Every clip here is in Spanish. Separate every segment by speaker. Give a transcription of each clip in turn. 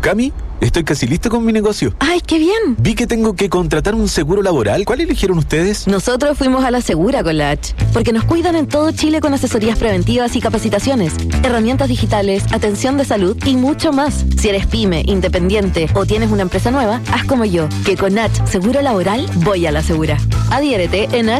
Speaker 1: Cami, estoy casi listo con mi negocio.
Speaker 2: ¡Ay, qué bien!
Speaker 1: Vi que tengo que contratar un seguro laboral. ¿Cuál eligieron ustedes?
Speaker 2: Nosotros fuimos a La Segura con la H, porque nos cuidan en todo Chile con asesorías preventivas y capacitaciones, herramientas digitales, atención de salud y mucho más. Si eres pyme, independiente o tienes una empresa nueva, haz como yo, que con H Seguro Laboral voy a La Segura. Adhiérete en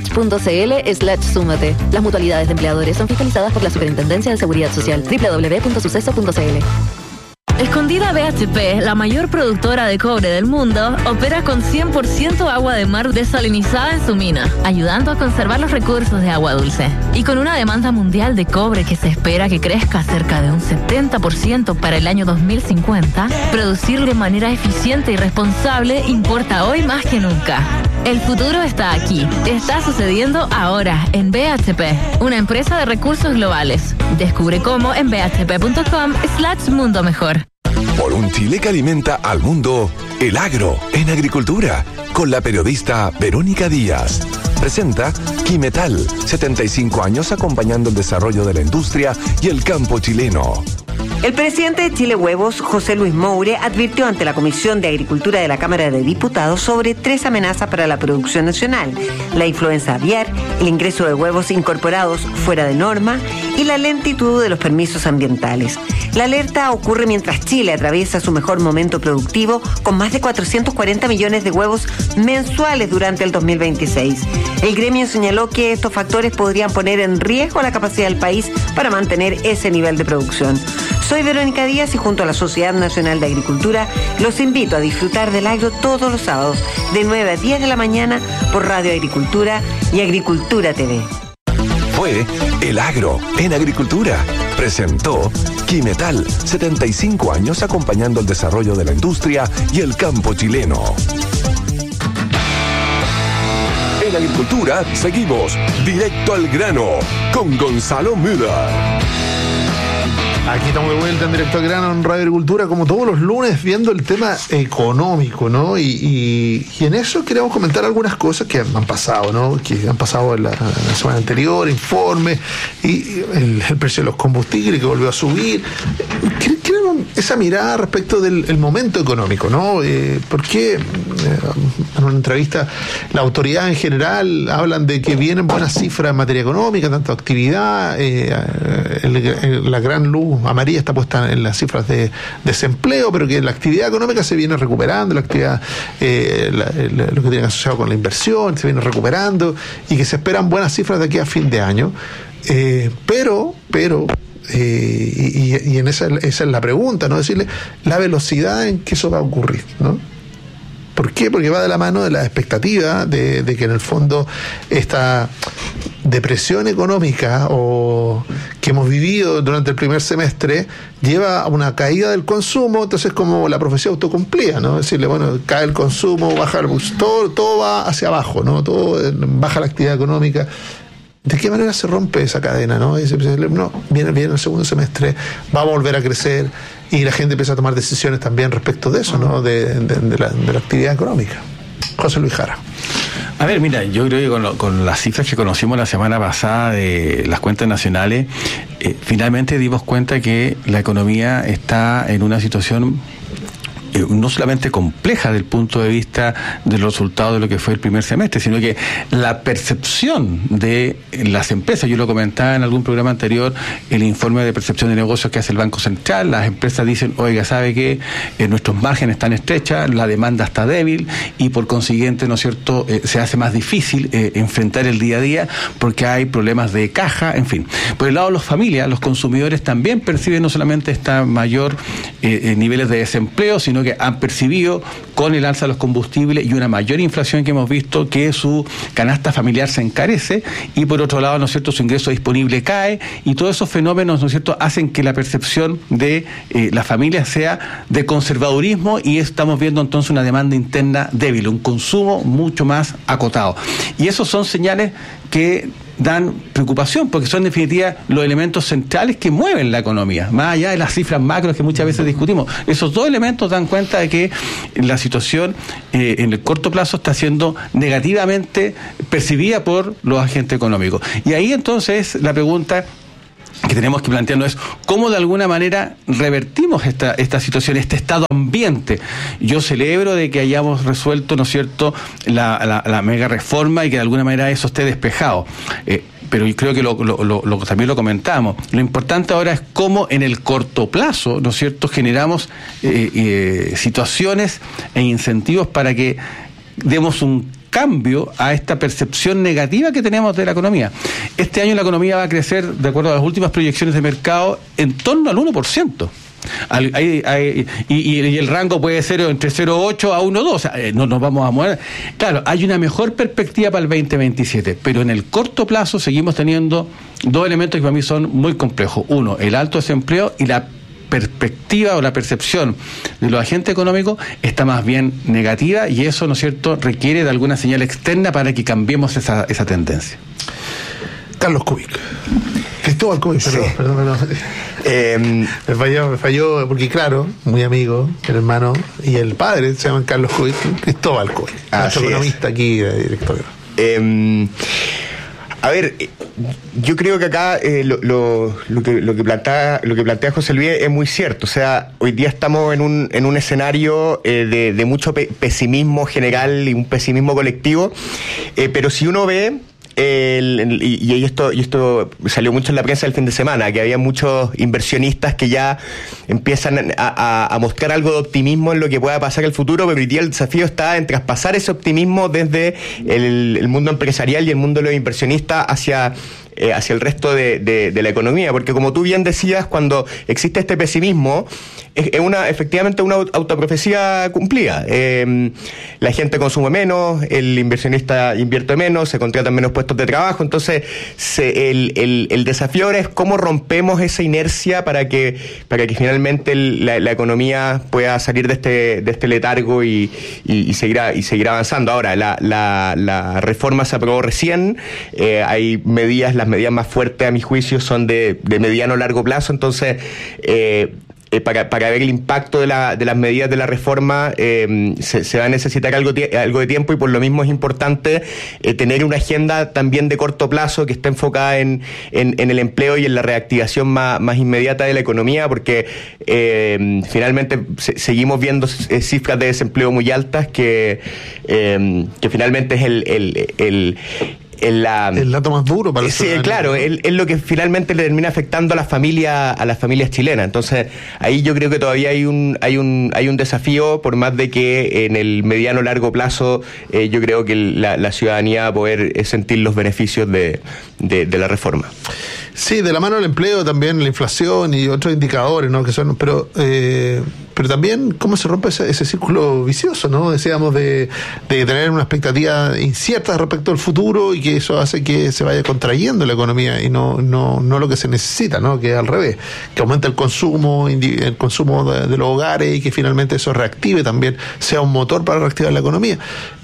Speaker 2: h.cl/súmate. Las mutualidades de empleadores son fiscalizadas por la Superintendencia de Seguridad Social. www.suceso.cl.
Speaker 3: Escondida BHP, la mayor productora de cobre del mundo, opera con 100% agua de mar desalinizada en su mina, ayudando a conservar los recursos de agua dulce. Y con una demanda mundial de cobre que se espera que crezca cerca de un 70% para el año 2050, producir de manera eficiente y responsable importa hoy más que nunca. El futuro está aquí. Está sucediendo ahora en BHP, una empresa de recursos globales. Descubre cómo en bhp.com/mundo mejor.
Speaker 4: Por un Chile que alimenta al mundo, el agro en agricultura, con la periodista Verónica Díaz. Presenta Quimetal, 75 años acompañando el desarrollo de la industria y el campo chileno.
Speaker 5: El presidente de Chile Huevos, José Luis Moure, advirtió ante la Comisión de Agricultura de la Cámara de Diputados sobre 3 amenazas para la producción nacional: la influenza aviar, el ingreso de huevos incorporados fuera de norma y la lentitud de los permisos ambientales. La alerta ocurre mientras Chile atraviesa su mejor momento productivo, con más de 440 millones de huevos mensuales durante el 2026. El gremio señaló que estos factores podrían poner en riesgo la capacidad del país para mantener ese nivel de producción. Soy Verónica Díaz y junto a la Sociedad Nacional de Agricultura los invito a disfrutar del agro todos los sábados de 9 a 10 de la mañana por Radio Agricultura y Agricultura TV.
Speaker 4: Fue El Agro en Agricultura. Presentó Quimetal, 75 años acompañando el desarrollo de la industria y el campo chileno. En Agricultura seguimos directo al grano con Gonzalo Müller.
Speaker 6: Aquí estamos de vuelta en Directo al Grano en Radio Agricultura, como todos los lunes, viendo el tema económico, ¿no? Y en eso queremos comentar algunas cosas que han pasado, ¿no? Que han pasado en la semana anterior, informes, y el precio de los combustibles que volvió a subir. Quiero esa mirada respecto del momento económico, ¿no? Porque en una entrevista la autoridad en general hablan de que vienen buenas cifras en materia económica, tanto actividad, la gran luz amarilla está puesta en las cifras de desempleo, pero que la actividad económica se viene recuperando, la actividad, lo que tiene asociado con la inversión se viene recuperando, y que se esperan buenas cifras de aquí a fin de año, pero en esa es la pregunta, ¿no? Decirle la velocidad en que eso va a ocurrir, ¿no? ¿Por qué? Porque va de la mano de la expectativa de que en el fondo esta depresión económica o que hemos vivido durante el primer semestre lleva a una caída del consumo. Entonces, como la profecía autocumplía, ¿no? Decirle, bueno, cae el consumo, baja todo va hacia abajo, ¿no? Todo baja la actividad económica. ¿De qué manera se rompe esa cadena, no? No, viene el segundo semestre, va a volver a crecer, y la gente empieza a tomar decisiones también respecto de eso, ¿no? De la actividad económica. José Luis Jara.
Speaker 7: A ver, mira, yo creo que con las cifras que conocimos la semana pasada de las cuentas nacionales, finalmente dimos cuenta que la economía está en una situación no solamente compleja desde el punto de vista del resultado de lo que fue el primer semestre, sino que la percepción de las empresas, yo lo comentaba en algún programa anterior, el informe de percepción de negocios que hace el Banco Central, las empresas dicen, oiga, ¿sabe qué? Nuestros márgenes están estrechas, la demanda está débil, y por consiguiente, ¿no es cierto?, se hace más difícil enfrentar el día a día porque hay problemas de caja, en fin. Por el lado de las familias, los consumidores también perciben no solamente esta mayor niveles de desempleo, sino que han percibido con el alza de los combustibles y una mayor inflación que hemos visto que su canasta familiar se encarece, y por otro lado, ¿no es cierto?, su ingreso disponible cae, y todos esos fenómenos, ¿no es cierto?, hacen que la percepción de la familia sea de conservadurismo, y estamos viendo entonces una demanda interna débil, un consumo mucho más acotado. Y esos son señales que dan preocupación, porque son en definitiva los elementos centrales que mueven la economía, más allá de las cifras macros que muchas veces discutimos. Esos dos elementos dan cuenta de que la situación en el corto plazo está siendo negativamente percibida por los agentes económicos. Y ahí entonces la pregunta que tenemos que plantearnos es cómo de alguna manera revertimos esta situación, este estado ambiente. Yo celebro de que hayamos resuelto, ¿no es cierto?, la mega reforma y que de alguna manera eso esté despejado. Pero yo creo que también lo comentamos. Lo importante ahora es cómo en el corto plazo, ¿no es cierto?, generamos situaciones e incentivos para que demos un cambio a esta percepción negativa que tenemos de la economía. Este año la economía va a crecer, de acuerdo a las últimas proyecciones de mercado, en torno al 1%. Y el rango puede ser entre 0,8 a 1,2, o sea, no nos vamos a mover. Claro, hay una mejor perspectiva para el 2027, pero en el corto plazo seguimos teniendo dos elementos que para mí son muy complejos. Uno, el alto desempleo, y la perspectiva o la percepción de los agentes económicos está más bien negativa, y eso, ¿no es cierto?, requiere de alguna señal externa para que cambiemos esa tendencia.
Speaker 6: Carlos Kubik. Cristóbal Kubik, perdón. Me falló, porque claro, muy amigo, el hermano y el padre se llaman Carlos Kubik, Cristóbal Kubik, nuestro economista aquí, director.
Speaker 8: A ver, yo creo que acá lo que plantea José Luis es muy cierto. O sea, hoy día estamos en un escenario de mucho pesimismo general y un pesimismo colectivo, pero si uno ve y esto salió mucho en la prensa el fin de semana, que había muchos inversionistas que ya empiezan a mostrar algo de optimismo en lo que pueda pasar en el futuro, pero hoy día el desafío está en traspasar ese optimismo desde el mundo empresarial y el mundo de los inversionistas hacia el resto de la economía, porque como tú bien decías, cuando existe este pesimismo, es efectivamente una autoprofecía cumplida. La gente consume menos, el inversionista invierte menos, se contratan menos puestos de trabajo, entonces el desafío ahora es cómo rompemos esa inercia para que finalmente la economía pueda salir de este letargo y seguir avanzando. Ahora, la reforma se aprobó recién, hay las medidas más fuertes a mi juicio son de mediano a largo plazo, entonces para ver el impacto de las medidas de la reforma se va a necesitar algo de tiempo, y por lo mismo es importante tener una agenda también de corto plazo que esté enfocada en el empleo y en la reactivación más inmediata de la economía, porque finalmente seguimos viendo cifras de desempleo muy altas que finalmente es el
Speaker 6: dato más duro para el ciudadano.
Speaker 8: Sí, claro, es lo que finalmente le termina afectando a las familias chilenas. Entonces, ahí yo creo que todavía hay un desafío, por más de que en el mediano largo plazo yo creo que la ciudadanía va a poder sentir los beneficios de la reforma.
Speaker 6: Sí, de la mano del empleo también, la inflación y otros indicadores, ¿no? Que son, pero también cómo se rompe ese círculo vicioso, ¿no? Decíamos de tener una expectativa incierta respecto al futuro, y que eso hace que se vaya contrayendo la economía y no lo que se necesita, ¿no? Que al revés, que aumente el consumo de los hogares, y que finalmente eso reactive también, sea un motor para reactivar la economía.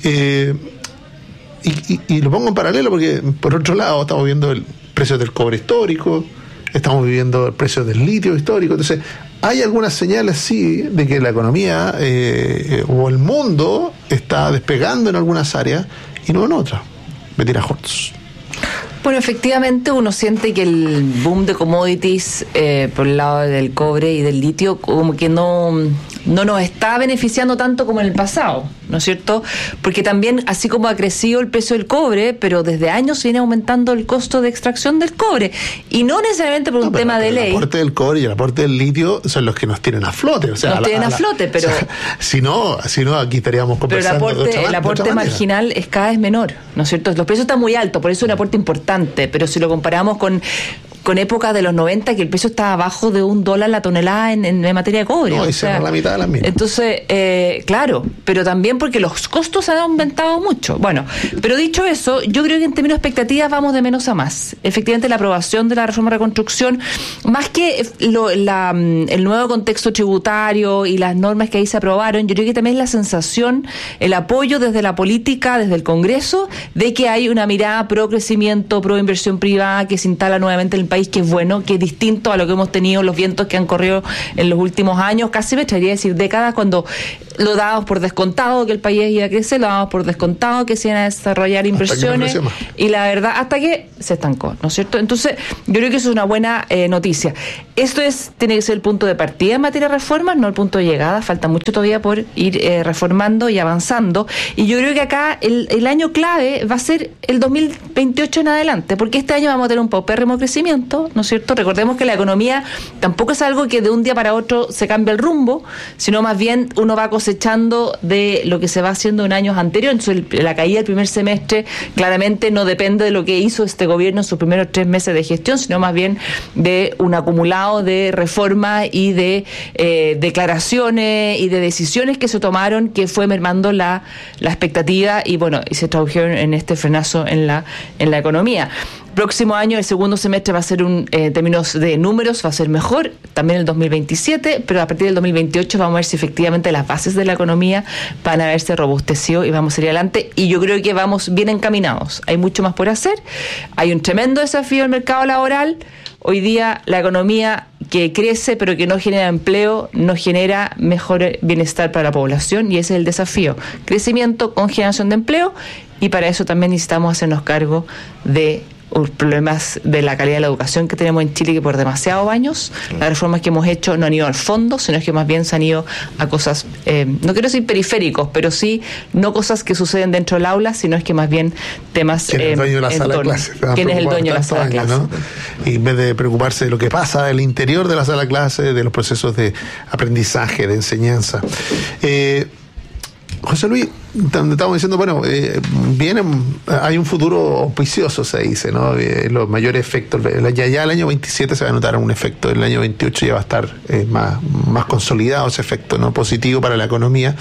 Speaker 6: Y lo pongo en paralelo porque, por otro lado, estamos viendo el precio del cobre histórico, estamos viviendo el precio del litio histórico. Entonces, hay algunas señales, sí, de que la economía o el mundo está despegando en algunas áreas y no en otras. Bettina Hortz.
Speaker 9: Bueno, efectivamente uno siente que el boom de commodities por el lado del cobre y del litio como que no nos está beneficiando tanto como en el pasado, ¿no es cierto? Porque también, así como ha crecido el precio del cobre, pero desde años viene aumentando el costo de extracción del cobre, y no necesariamente por un tema de ley.
Speaker 6: El aporte del cobre y el aporte del litio son los que nos tienen a flote. O sea,
Speaker 9: pero...
Speaker 6: O sea, si no, aquí estaríamos conversando.
Speaker 9: Pero el aporte marginal es cada vez menor, ¿no es cierto? Los precios están muy altos, por eso es un aporte importante, pero si lo comparamos con épocas de los 90, que el precio estaba abajo de $1 la tonelada en materia de cobre.
Speaker 6: No, y se la mitad de las minas.
Speaker 9: Entonces, claro, pero también porque los costos han aumentado mucho. Bueno, pero dicho eso, yo creo que en términos de expectativas vamos de menos a más. Efectivamente, la aprobación de la reforma de reconstrucción, más que el nuevo contexto tributario y las normas que ahí se aprobaron, yo creo que también es la sensación, el apoyo desde la política, desde el Congreso, de que hay una mirada pro crecimiento, pro inversión privada, que se instala nuevamente en el país que es bueno, que es distinto a lo que hemos tenido, los vientos que han corrido en los últimos años, casi me atrevería a decir décadas, cuando lo dábamos por descontado que el país iba a crecer, lo dábamos por descontado que se iban a desarrollar inversiones, y la verdad, hasta que se estancó, ¿no es cierto? Entonces, yo creo que eso es una buena noticia. Esto tiene que ser el punto de partida en materia de reformas, no el punto de llegada. Falta mucho todavía por ir reformando y avanzando. Y yo creo que acá el año clave va a ser el 2028 en adelante, porque este año vamos a tener un paupérrimo crecimiento, ¿no es cierto? Recordemos que la economía tampoco es algo que de un día para otro se cambia el rumbo, sino más bien uno va cosechando de lo que se va haciendo en años anteriores. Entonces, la caída del primer semestre claramente no depende de lo que hizo este gobierno en sus primeros 3 meses de gestión, sino más bien de un acumulado de reformas y de declaraciones y de decisiones que se tomaron, que fue mermando la expectativa y bueno, y se tradujeron en este frenazo en la economía. Próximo año, el segundo semestre va a ser en términos de números, va a ser mejor, también el 2027, pero a partir del 2028 vamos a ver si efectivamente las bases de la economía van a haberse robustecido y vamos a ir adelante, y yo creo que vamos bien encaminados. Hay mucho más por hacer, hay un tremendo desafío en el mercado laboral. Hoy día la economía que crece pero que no genera empleo, no genera mejor bienestar para la población, y ese es el desafío. Crecimiento con generación de empleo, y para eso también necesitamos hacernos cargo de los problemas de la calidad de la educación que tenemos en Chile, que por demasiados años las reformas que hemos hecho no han ido al fondo, sino que más bien se han ido a cosas, no quiero decir periféricos, pero sí no cosas que suceden dentro del aula, sino es que más bien temas
Speaker 6: ¿quién es el dueño de la sala de clase?
Speaker 9: ¿Quién es el dueño de la sala de clase? ¿No?
Speaker 6: Y en vez de preocuparse de lo que pasa al interior de la sala de clase, de los procesos de aprendizaje, de enseñanza. José Luis, estamos diciendo, bueno, hay un futuro auspicioso, se dice, ¿no? Los mayores efectos, ya el año 27 se va a notar un efecto, el año 28 ya va a estar más consolidado ese efecto, ¿no? Positivo para la economía.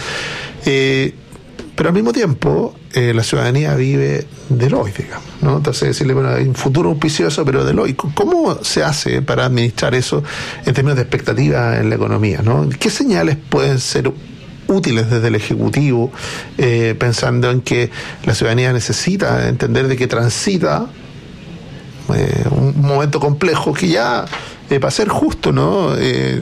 Speaker 6: Pero al mismo tiempo, la ciudadanía vive del hoy, digamos, ¿no? Entonces, decirle, bueno, hay un futuro auspicioso, pero del hoy. ¿Cómo se hace para administrar eso en términos de expectativa en la economía, ¿no? ¿Qué señales pueden ser útiles desde el Ejecutivo, pensando en que la ciudadanía necesita entender de que transita un momento complejo que ya, para ser justo, ¿no?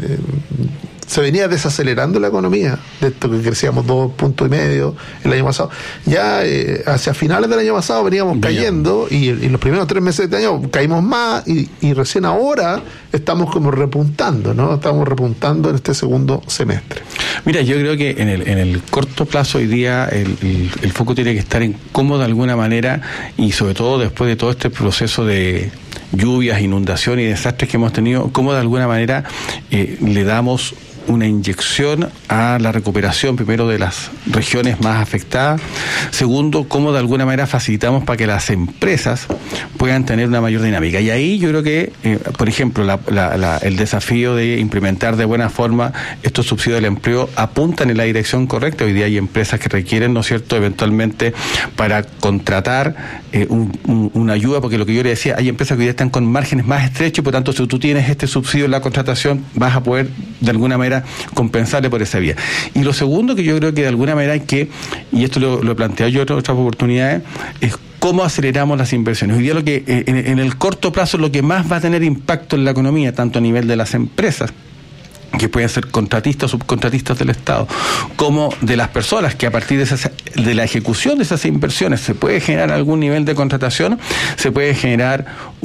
Speaker 6: Se venía desacelerando la economía, de esto que crecíamos 2,5 puntos el año pasado. Ya hacia finales del año pasado veníamos cayendo, y en los primeros 3 meses de este año caímos más, y recién ahora estamos como repuntando, ¿no? Estamos repuntando en este segundo semestre.
Speaker 7: Mira, yo creo que en el corto plazo hoy día el foco tiene que estar en cómo de alguna manera, y sobre todo después de todo este proceso de lluvias, inundaciones y desastres que hemos tenido, cómo de alguna manera le damos una inyección a la recuperación, primero, de las regiones más afectadas. Segundo, cómo de alguna manera facilitamos para que las empresas puedan tener una mayor dinámica. Y ahí yo creo que, por ejemplo, el desafío de implementar de buena forma estos subsidios del empleo apuntan en la dirección correcta. Hoy día hay empresas que requieren, ¿no es cierto?, eventualmente para contratar una ayuda, porque lo que yo le decía, hay empresas que hoy día están con márgenes más estrechos, y por tanto, si tú tienes este subsidio en la contratación, vas a poder de alguna manera compensarle por esa vía. Y lo segundo, que yo creo que de alguna manera hay que, y esto lo he planteado yo en otras oportunidades, es cómo aceleramos las inversiones. Hoy día lo que en el corto plazo lo que más va a tener impacto en la economía, tanto a nivel de las empresas, que pueden ser contratistas o subcontratistas del Estado, como de las personas, que a partir de la ejecución de esas inversiones se puede generar algún nivel de contratación, se puede generar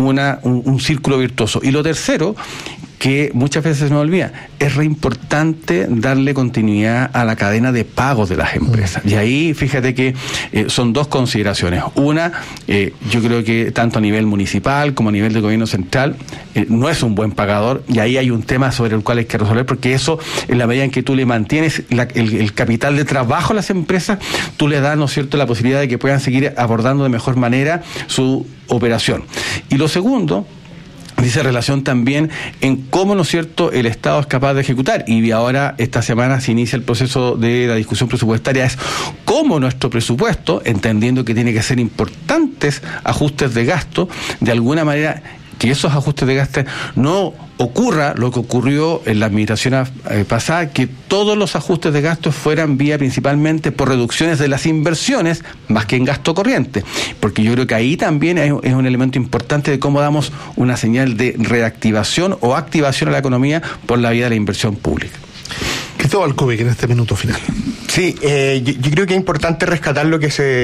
Speaker 7: un círculo virtuoso. Y lo tercero, que muchas veces se nos olvida, es re importante darle continuidad a la cadena de pagos de las empresas. Y ahí, fíjate que son 2 consideraciones. Una, yo creo que tanto a nivel municipal como a nivel del gobierno central no es un buen pagador, y ahí hay un tema sobre el cual hay que resolver, porque eso, en la medida en que tú le mantienes el capital de trabajo a las empresas, tú le das, ¿no es cierto?, la posibilidad de que puedan seguir abordando de mejor manera su operación. Y lo segundo, dice relación también en cómo, ¿no es cierto?, el Estado es capaz de ejecutar. Y ahora, esta semana, se inicia el proceso de la discusión presupuestaria, es cómo nuestro presupuesto, entendiendo que tiene que ser importantes ajustes de gasto, de alguna manera que esos ajustes de gasto no ocurra lo que ocurrió en la administración pasada, que todos los ajustes de gastos fueran vía principalmente por reducciones de las inversiones más que en gasto corriente, porque yo creo que ahí también es un elemento importante de cómo damos una señal de reactivación o activación a la economía por la vía de la inversión pública.
Speaker 6: Cristóbal Kovic, en este minuto final.
Speaker 8: Sí, yo creo que es importante rescatar lo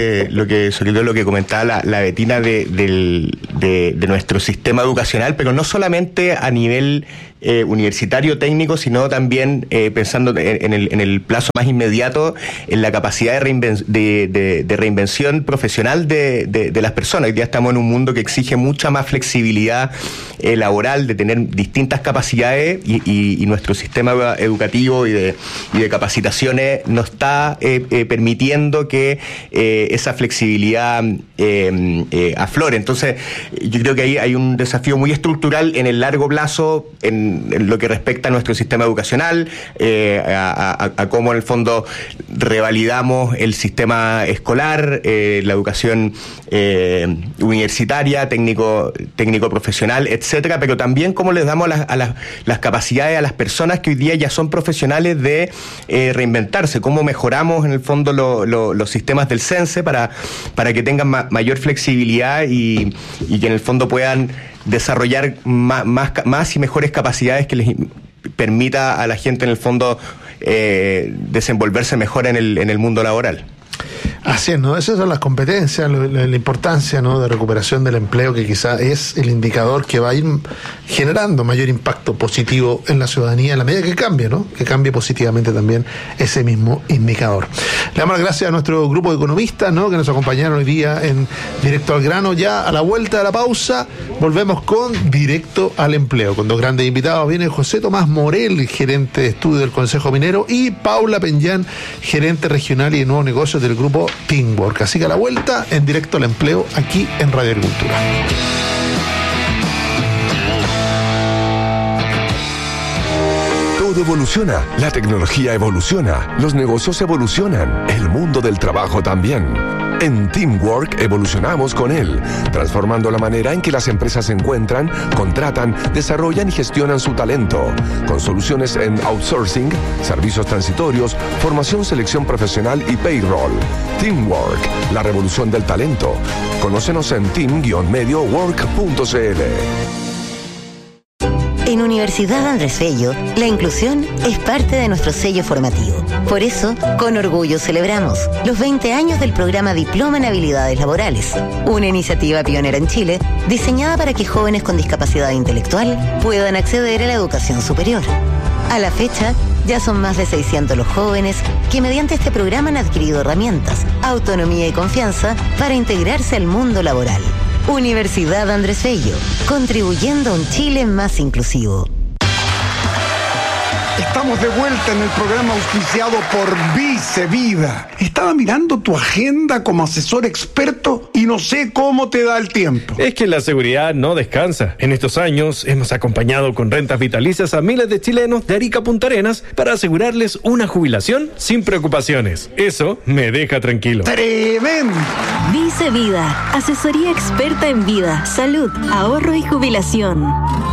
Speaker 8: que comentaba la Betina de nuestro sistema educacional, pero no solamente a nivel universitario técnico, sino también pensando en el plazo más inmediato, en la capacidad de reinvención profesional de las personas. Hoy día estamos en un mundo que exige mucha más flexibilidad laboral, de tener distintas capacidades, y nuestro sistema educativo y de capacitaciones nos está permitiendo que esa flexibilidad aflore. Entonces, yo creo que ahí hay un desafío muy estructural en el largo plazo, en lo que respecta a nuestro sistema educacional, a cómo en el fondo revalidamos el sistema escolar, la educación universitaria, técnico profesional, etcétera, pero también cómo les damos las capacidades a las personas que hoy día ya son profesionales de reinventarse, cómo mejoramos en el fondo los sistemas del CENSE para que tengan mayor flexibilidad y que en el fondo puedan desarrollar más y mejores capacidades que les permita a la gente en el fondo desenvolverse mejor en el mundo laboral.
Speaker 6: Así es, ¿no? Esas son las competencias, la importancia, ¿no?, de recuperación del empleo, que quizá es el indicador que va a ir generando mayor impacto positivo en la ciudadanía en la medida que cambie, ¿no? Que cambie positivamente también ese mismo indicador. Le damos las gracias a nuestro grupo de economistas, ¿no?, que nos acompañaron hoy día en Directo al Grano. Ya a la vuelta de la pausa volvemos con Directo al Empleo, con dos grandes invitados. Viene José Tomás Morel, gerente de estudio del Consejo Minero, y Paula Peñán, gerente regional y de nuevos negocios del grupo Teamwork. Así que a la vuelta en Directo al Empleo aquí en Radio Agricultura.
Speaker 4: Todo evoluciona, la tecnología evoluciona, los negocios evolucionan, el mundo del trabajo también. En Teamwork evolucionamos con él, transformando la manera en que las empresas se encuentran, contratan, desarrollan y gestionan su talento, con soluciones en outsourcing, servicios transitorios, formación, selección profesional y payroll. Teamwork, la revolución del talento. Conócenos en team-mediowork.cl.
Speaker 10: En Universidad Andrés Bello, la inclusión es parte de nuestro sello formativo. Por eso, con orgullo celebramos los 20 años del programa Diploma en Habilidades Laborales, una iniciativa pionera en Chile, diseñada para que jóvenes con discapacidad intelectual puedan acceder a la educación superior. A la fecha, ya son más de 600 los jóvenes que mediante este programa han adquirido herramientas, autonomía y confianza para integrarse al mundo laboral. Universidad Andrés Bello, contribuyendo a un Chile más inclusivo.
Speaker 11: Estamos de vuelta en el programa auspiciado por Vice Vida. Estaba mirando tu agenda como asesor experto y no sé cómo te da el tiempo.
Speaker 12: Es que la seguridad no descansa. En estos años hemos acompañado con rentas vitalicias a miles de chilenos de Arica a Punta Arenas para asegurarles una jubilación sin preocupaciones. Eso me deja tranquilo.
Speaker 11: ¡Tremendo!
Speaker 13: Vice Vida, asesoría experta en vida, salud, ahorro y jubilación.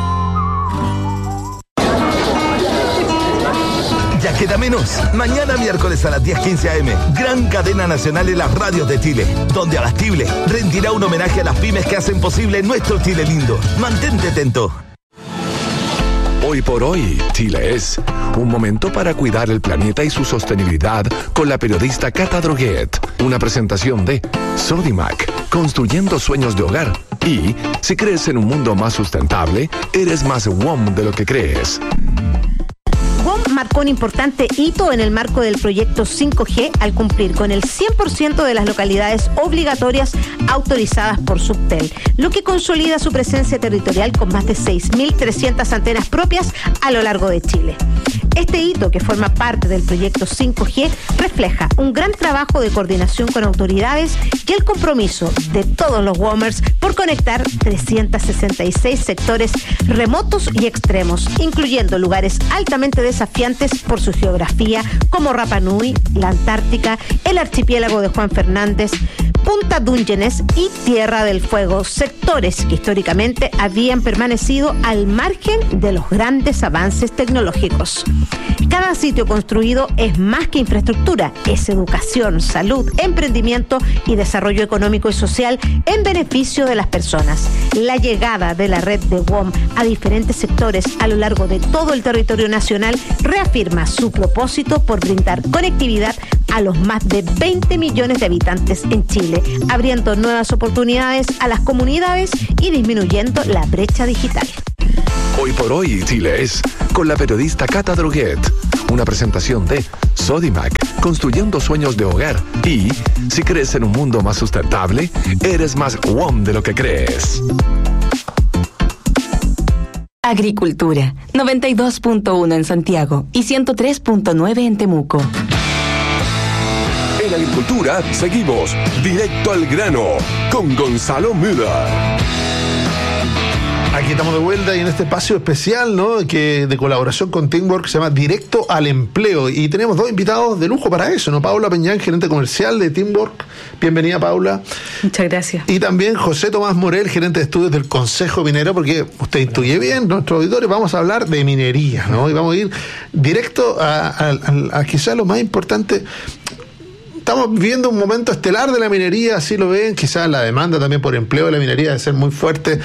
Speaker 14: Ya queda menos. Mañana miércoles a las 10:15 a.m. Gran cadena nacional en las radios de Chile, donde Abastible rendirá un homenaje a las pymes que hacen posible nuestro Chile lindo. Mantente atento.
Speaker 4: Hoy por hoy, Chile es un momento para cuidar el planeta y su sostenibilidad con la periodista Cata Droguet. Una presentación de Sodimac, construyendo sueños de hogar. Y si crees en un mundo más sustentable, eres más WOM de lo que crees.
Speaker 15: WOM marcó un importante hito en el marco del proyecto 5G al cumplir con el 100% de las localidades obligatorias autorizadas por Subtel, lo que consolida su presencia territorial con más de 6.300 antenas propias a lo largo de Chile. Este hito, que forma parte del proyecto 5G, refleja un gran trabajo de coordinación con autoridades y el compromiso de todos los WOMers por conectar 366 sectores remotos y extremos, incluyendo lugares altamente desafiantes por su geografía, como Rapa Nui, la Antártica, el archipiélago de Juan Fernández, Punta Dungeones y Tierra del Fuego, sectores que históricamente habían permanecido al margen de los grandes avances tecnológicos. Cada sitio construido es más que infraestructura, es educación, salud, emprendimiento y desarrollo económico y social en beneficio de las personas. La llegada de la red de WOM a diferentes sectores a lo largo de todo el territorio nacional reafirma su propósito por brindar conectividad a los más de 20 millones de habitantes en Chile, abriendo nuevas oportunidades a las comunidades y disminuyendo la brecha digital.
Speaker 4: Hoy por hoy, Chile es con la periodista Cata Droguet. Una presentación de Sodimac, construyendo sueños de hogar. Y si crees en un mundo más sustentable, eres más WOM de lo que crees.
Speaker 16: Agricultura, 92.1 en Santiago y 103.9 en Temuco.
Speaker 4: En Agricultura seguimos directo al grano con Gonzalo Müller.
Speaker 6: Aquí estamos de vuelta y en este espacio especial, ¿no?, que de colaboración con Teamwork se llama Directo al Empleo. Y tenemos dos invitados de lujo para eso, ¿no? Paula Peñán, gerente comercial de Teamwork. Bienvenida, Paula.
Speaker 17: Muchas gracias.
Speaker 6: Y también José Tomás Morel, gerente de estudios del Consejo Minero, porque usted intuye bien, nuestros auditores, vamos a hablar de minería, ¿no? Y vamos a ir directo a quizás lo más importante. Estamos viviendo un momento estelar de la minería, así lo ven, quizás la demanda también por empleo de la minería debe ser muy fuerte,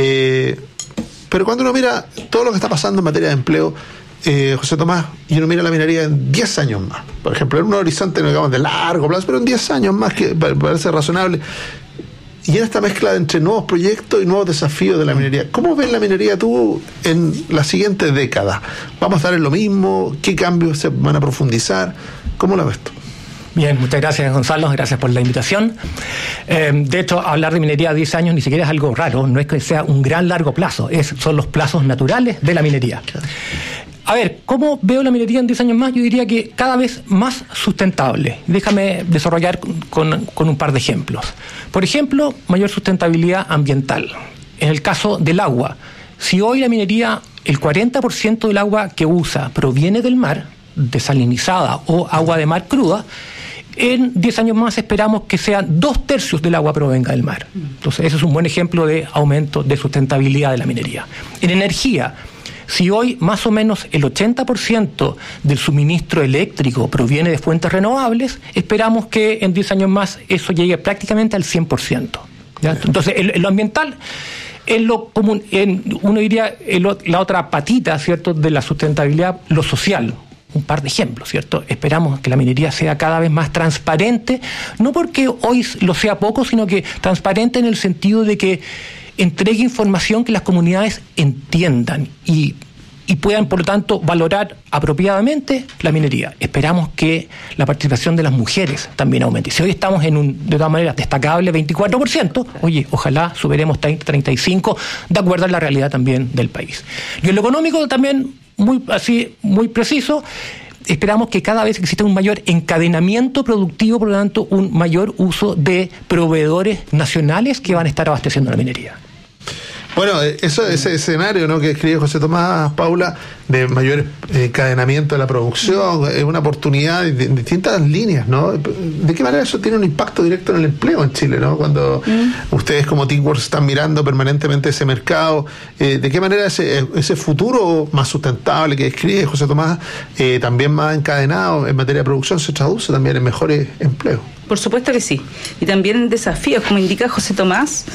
Speaker 6: pero cuando uno mira todo lo que está pasando en materia de empleo, José Tomás, y uno mira la minería en 10 años más, por ejemplo, en un horizonte, no digamos de largo plazo, pero en 10 años más, que parece razonable, y en esta mezcla entre nuevos proyectos y nuevos desafíos de la minería, ¿cómo ves la minería tú en la siguiente década? ¿Vamos a estar en lo mismo? ¿Qué cambios se van a profundizar? ¿Cómo la ves tú?
Speaker 18: Bien, muchas gracias, Gonzalo, gracias por la invitación. De hecho, hablar de minería a 10 años ni siquiera es algo raro, no es que sea un gran largo plazo, son los plazos naturales de la minería. A ver, ¿cómo veo la minería en 10 años más? Yo diría que cada vez más sustentable. Déjame desarrollar con un par de ejemplos. Por ejemplo, mayor sustentabilidad ambiental. En el caso del agua, si hoy la minería, el 40% del agua que usa proviene del mar, desalinizada o agua de mar cruda, en 10 años más esperamos que sean 2/3 del agua provenga del mar. Entonces, ese es un buen ejemplo de aumento de sustentabilidad de la minería. En energía, si hoy más o menos el 80% del suministro eléctrico proviene de fuentes renovables, esperamos que en 10 años más eso llegue prácticamente al 100%. ¿Ya? Entonces, en lo ambiental, en lo común, uno diría la otra patita, ¿cierto?, de la sustentabilidad, lo social. Un par de ejemplos, ¿cierto? Esperamos que la minería sea cada vez más transparente, no porque hoy lo sea poco, sino que transparente en el sentido de que entregue información que las comunidades entiendan y puedan, por lo tanto, valorar apropiadamente la minería. Esperamos que la participación de las mujeres también aumente. Si hoy estamos en de todas maneras, destacable 24%, oye, ojalá superemos 30-35%, de acuerdo a la realidad también del país. Y en lo económico también, muy preciso, esperamos que cada vez exista un mayor encadenamiento productivo, por lo tanto, un mayor uso de proveedores nacionales que van a estar abasteciendo la minería.
Speaker 6: Bueno, ese escenario, ¿no?, que escribe José Tomás, Paula, de mayor encadenamiento de la producción, es una oportunidad en distintas líneas, ¿no? ¿De qué manera eso tiene un impacto directo en el empleo en Chile, ¿no? Cuando ustedes como Teamworks están mirando permanentemente ese mercado, ¿de qué manera ese futuro más sustentable que escribe José Tomás, también más encadenado en materia de producción, se traduce también en mejores empleos?
Speaker 17: Por supuesto que sí. Y también en desafíos, como indica José Tomás,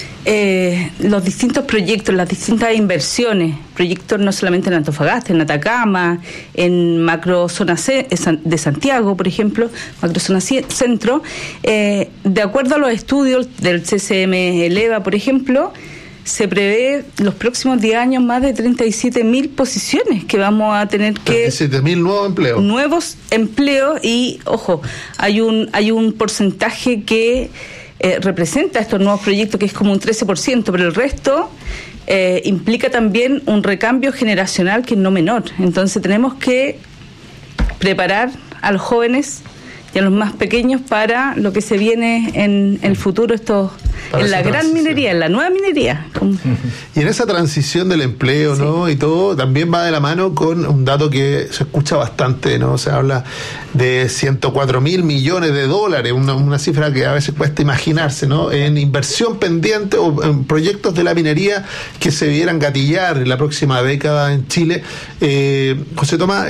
Speaker 17: los distintos proyectos, las distintas inversiones, proyectos no solamente en Antofagasta, en Atacama, en macrozona de Santiago, por ejemplo, macrozona centro, de acuerdo a los estudios del CCM Eleva, por ejemplo, se prevé los próximos 10 años más de 37.000 posiciones que vamos a tener que...
Speaker 6: 37.000 nuevos empleos.
Speaker 17: Nuevos empleos y, ojo, hay un porcentaje que representa estos nuevos proyectos que es como un 13%, pero el resto implica también un recambio generacional que es no menor. Entonces tenemos que preparar a los jóvenes y a los más pequeños para lo que se viene en el futuro, estos en la gran minería, en la nueva minería.
Speaker 6: Y en esa transición del empleo, ¿no? Y todo, también va de la mano con un dato que se escucha bastante, ¿no? Se habla de 104.000 millones de dólares, una cifra que a veces cuesta imaginarse, ¿no? En inversión pendiente o en proyectos de la minería que se vieran gatillar en la próxima década en Chile. José Tomás,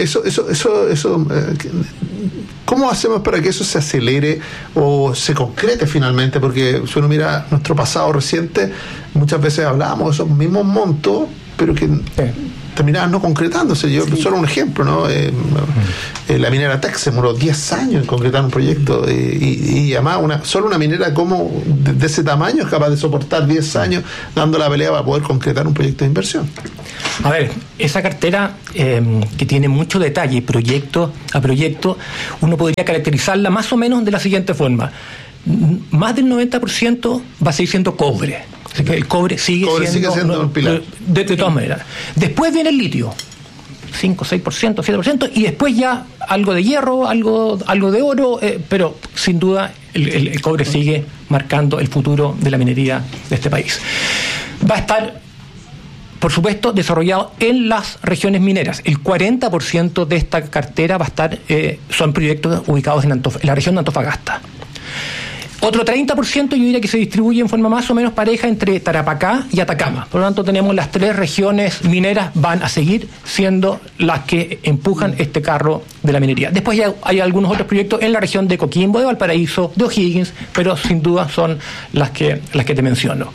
Speaker 6: ¿cómo hacemos para que eso se acelere o se concrete finalmente? Porque si uno mira nuestro pasado reciente, muchas veces hablábamos de esos mismos montos, pero que terminaban no concretándose. Solo un ejemplo, ¿no? La minera Teck se demoró 10 años en concretar un proyecto y además solo una minera como de ese tamaño es capaz de soportar 10 años dando la pelea para poder concretar un proyecto de inversión.
Speaker 18: A ver, esa cartera que tiene mucho detalle, proyecto a proyecto, uno podría caracterizarla más o menos de la siguiente forma. Más del 90% va a seguir siendo cobre. Así que el cobre sigue siendo un pilar. De todas maneras. Después viene el litio. 5, 6%, 7%, y después ya algo de hierro, algo de oro, pero sin duda el cobre sigue marcando el futuro de la minería de este país. Va a estar, por supuesto, desarrollado en las regiones mineras. El 40% de esta cartera va a estar, son proyectos ubicados en la región de Antofagasta. Otro 30% yo diría que se distribuye en forma más o menos pareja entre Tarapacá y Atacama. Por lo tanto, tenemos las 3 regiones mineras van a seguir siendo las que empujan este carro de la minería. Después ya hay algunos otros proyectos en la región de Coquimbo, de Valparaíso, de O'Higgins, pero sin duda son las que te menciono.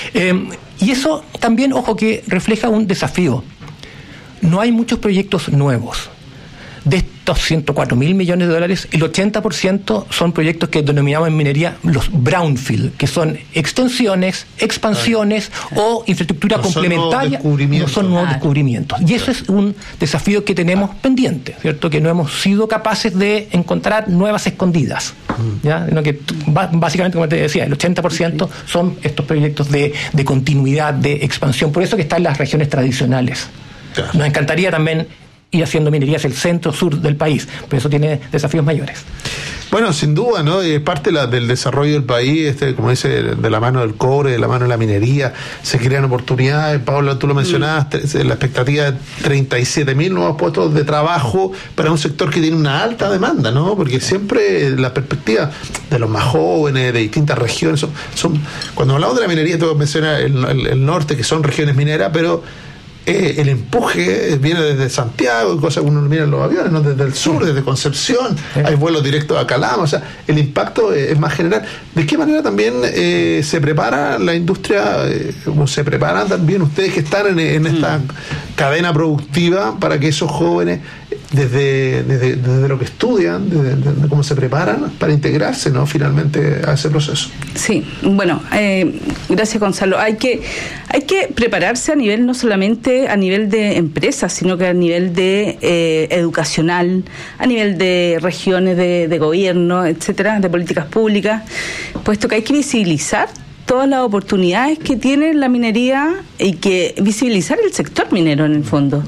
Speaker 18: Y eso también, ojo, que refleja un desafío. No hay muchos proyectos nuevos. De estos 104.000 millones de dólares, el 80% son proyectos que denominamos en minería los brownfield, que son extensiones, expansiones o infraestructura complementaria. No son nuevos descubrimientos. Y eso es un desafío que tenemos pendiente, ¿cierto? Que no hemos sido capaces de encontrar nuevas escondidas. ¿Ya? Sino que básicamente, como te decía, el 80% son estos proyectos de continuidad, de expansión. Por eso que están las regiones tradicionales. Nos encantaría también ir haciendo minería hacia el centro-sur del país, pero eso tiene desafíos mayores.
Speaker 6: Bueno, sin duda, ¿no? Es parte del desarrollo del país, como dice, de la mano del cobre, de la mano de la minería, se crean oportunidades. Paula, tú lo mencionabas, la expectativa de 37.000 nuevos puestos de trabajo para un sector que tiene una alta demanda, ¿no? Porque siempre la perspectiva de los más jóvenes, de distintas regiones, son cuando hablamos de la minería, tú mencionas el norte, que son regiones mineras, pero el empuje viene desde Santiago, cosa que uno mira en los aviones, ¿no? Desde el sur, desde Concepción, hay vuelos directos a Calama, o sea, el impacto es más general. ¿De qué manera también se prepara la industria, o se preparan también ustedes que están en esta cadena productiva para que esos jóvenes, desde lo que estudian, de cómo se preparan para integrarse, ¿no? Finalmente a ese proceso?
Speaker 17: Sí, bueno, gracias, Gonzalo. Hay que prepararse a nivel, no solamente a nivel de empresas, sino que a nivel de educacional, a nivel de regiones de gobierno, etcétera, de políticas públicas, puesto que hay que visibilizar todas las oportunidades que tiene la minería y que visibilizar el sector minero en el fondo.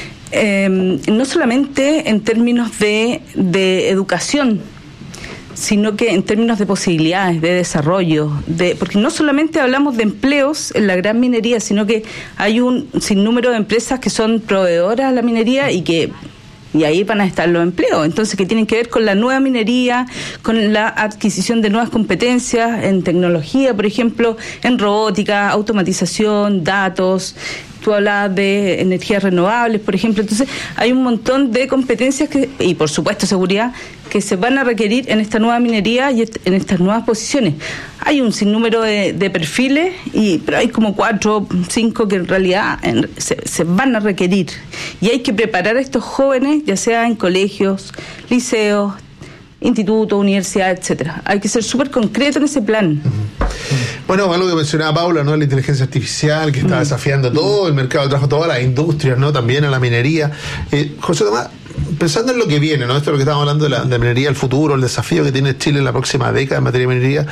Speaker 17: No solamente en términos de educación, sino que en términos de posibilidades, de desarrollo, porque no solamente hablamos de empleos en la gran minería, sino que hay un sinnúmero de empresas que son proveedoras a la minería y ahí van a estar los empleos, entonces que tienen que ver con la nueva minería, con la adquisición de nuevas competencias en tecnología, por ejemplo, en robótica, automatización, datos. Tú hablabas de energías renovables, por ejemplo. Entonces, hay un montón de competencias y, por supuesto, seguridad, que se van a requerir en esta nueva minería y en estas nuevas posiciones. Hay un sinnúmero de perfiles, pero hay como 4 o 5 que en realidad se van a requerir. Y hay que preparar a estos jóvenes, ya sea en colegios, liceos, institutos, universidades, etcétera. Hay que ser súper concreto en ese plan.
Speaker 6: Bueno, algo que mencionaba Paula, ¿no? La inteligencia artificial que está desafiando todo el mercado de trabajo, todas las industrias, ¿no? También a la minería. José Tomás, pensando en lo que viene, ¿no? Esto es lo que estamos hablando de la minería, el futuro, el desafío que tiene Chile en la próxima década en materia de minería.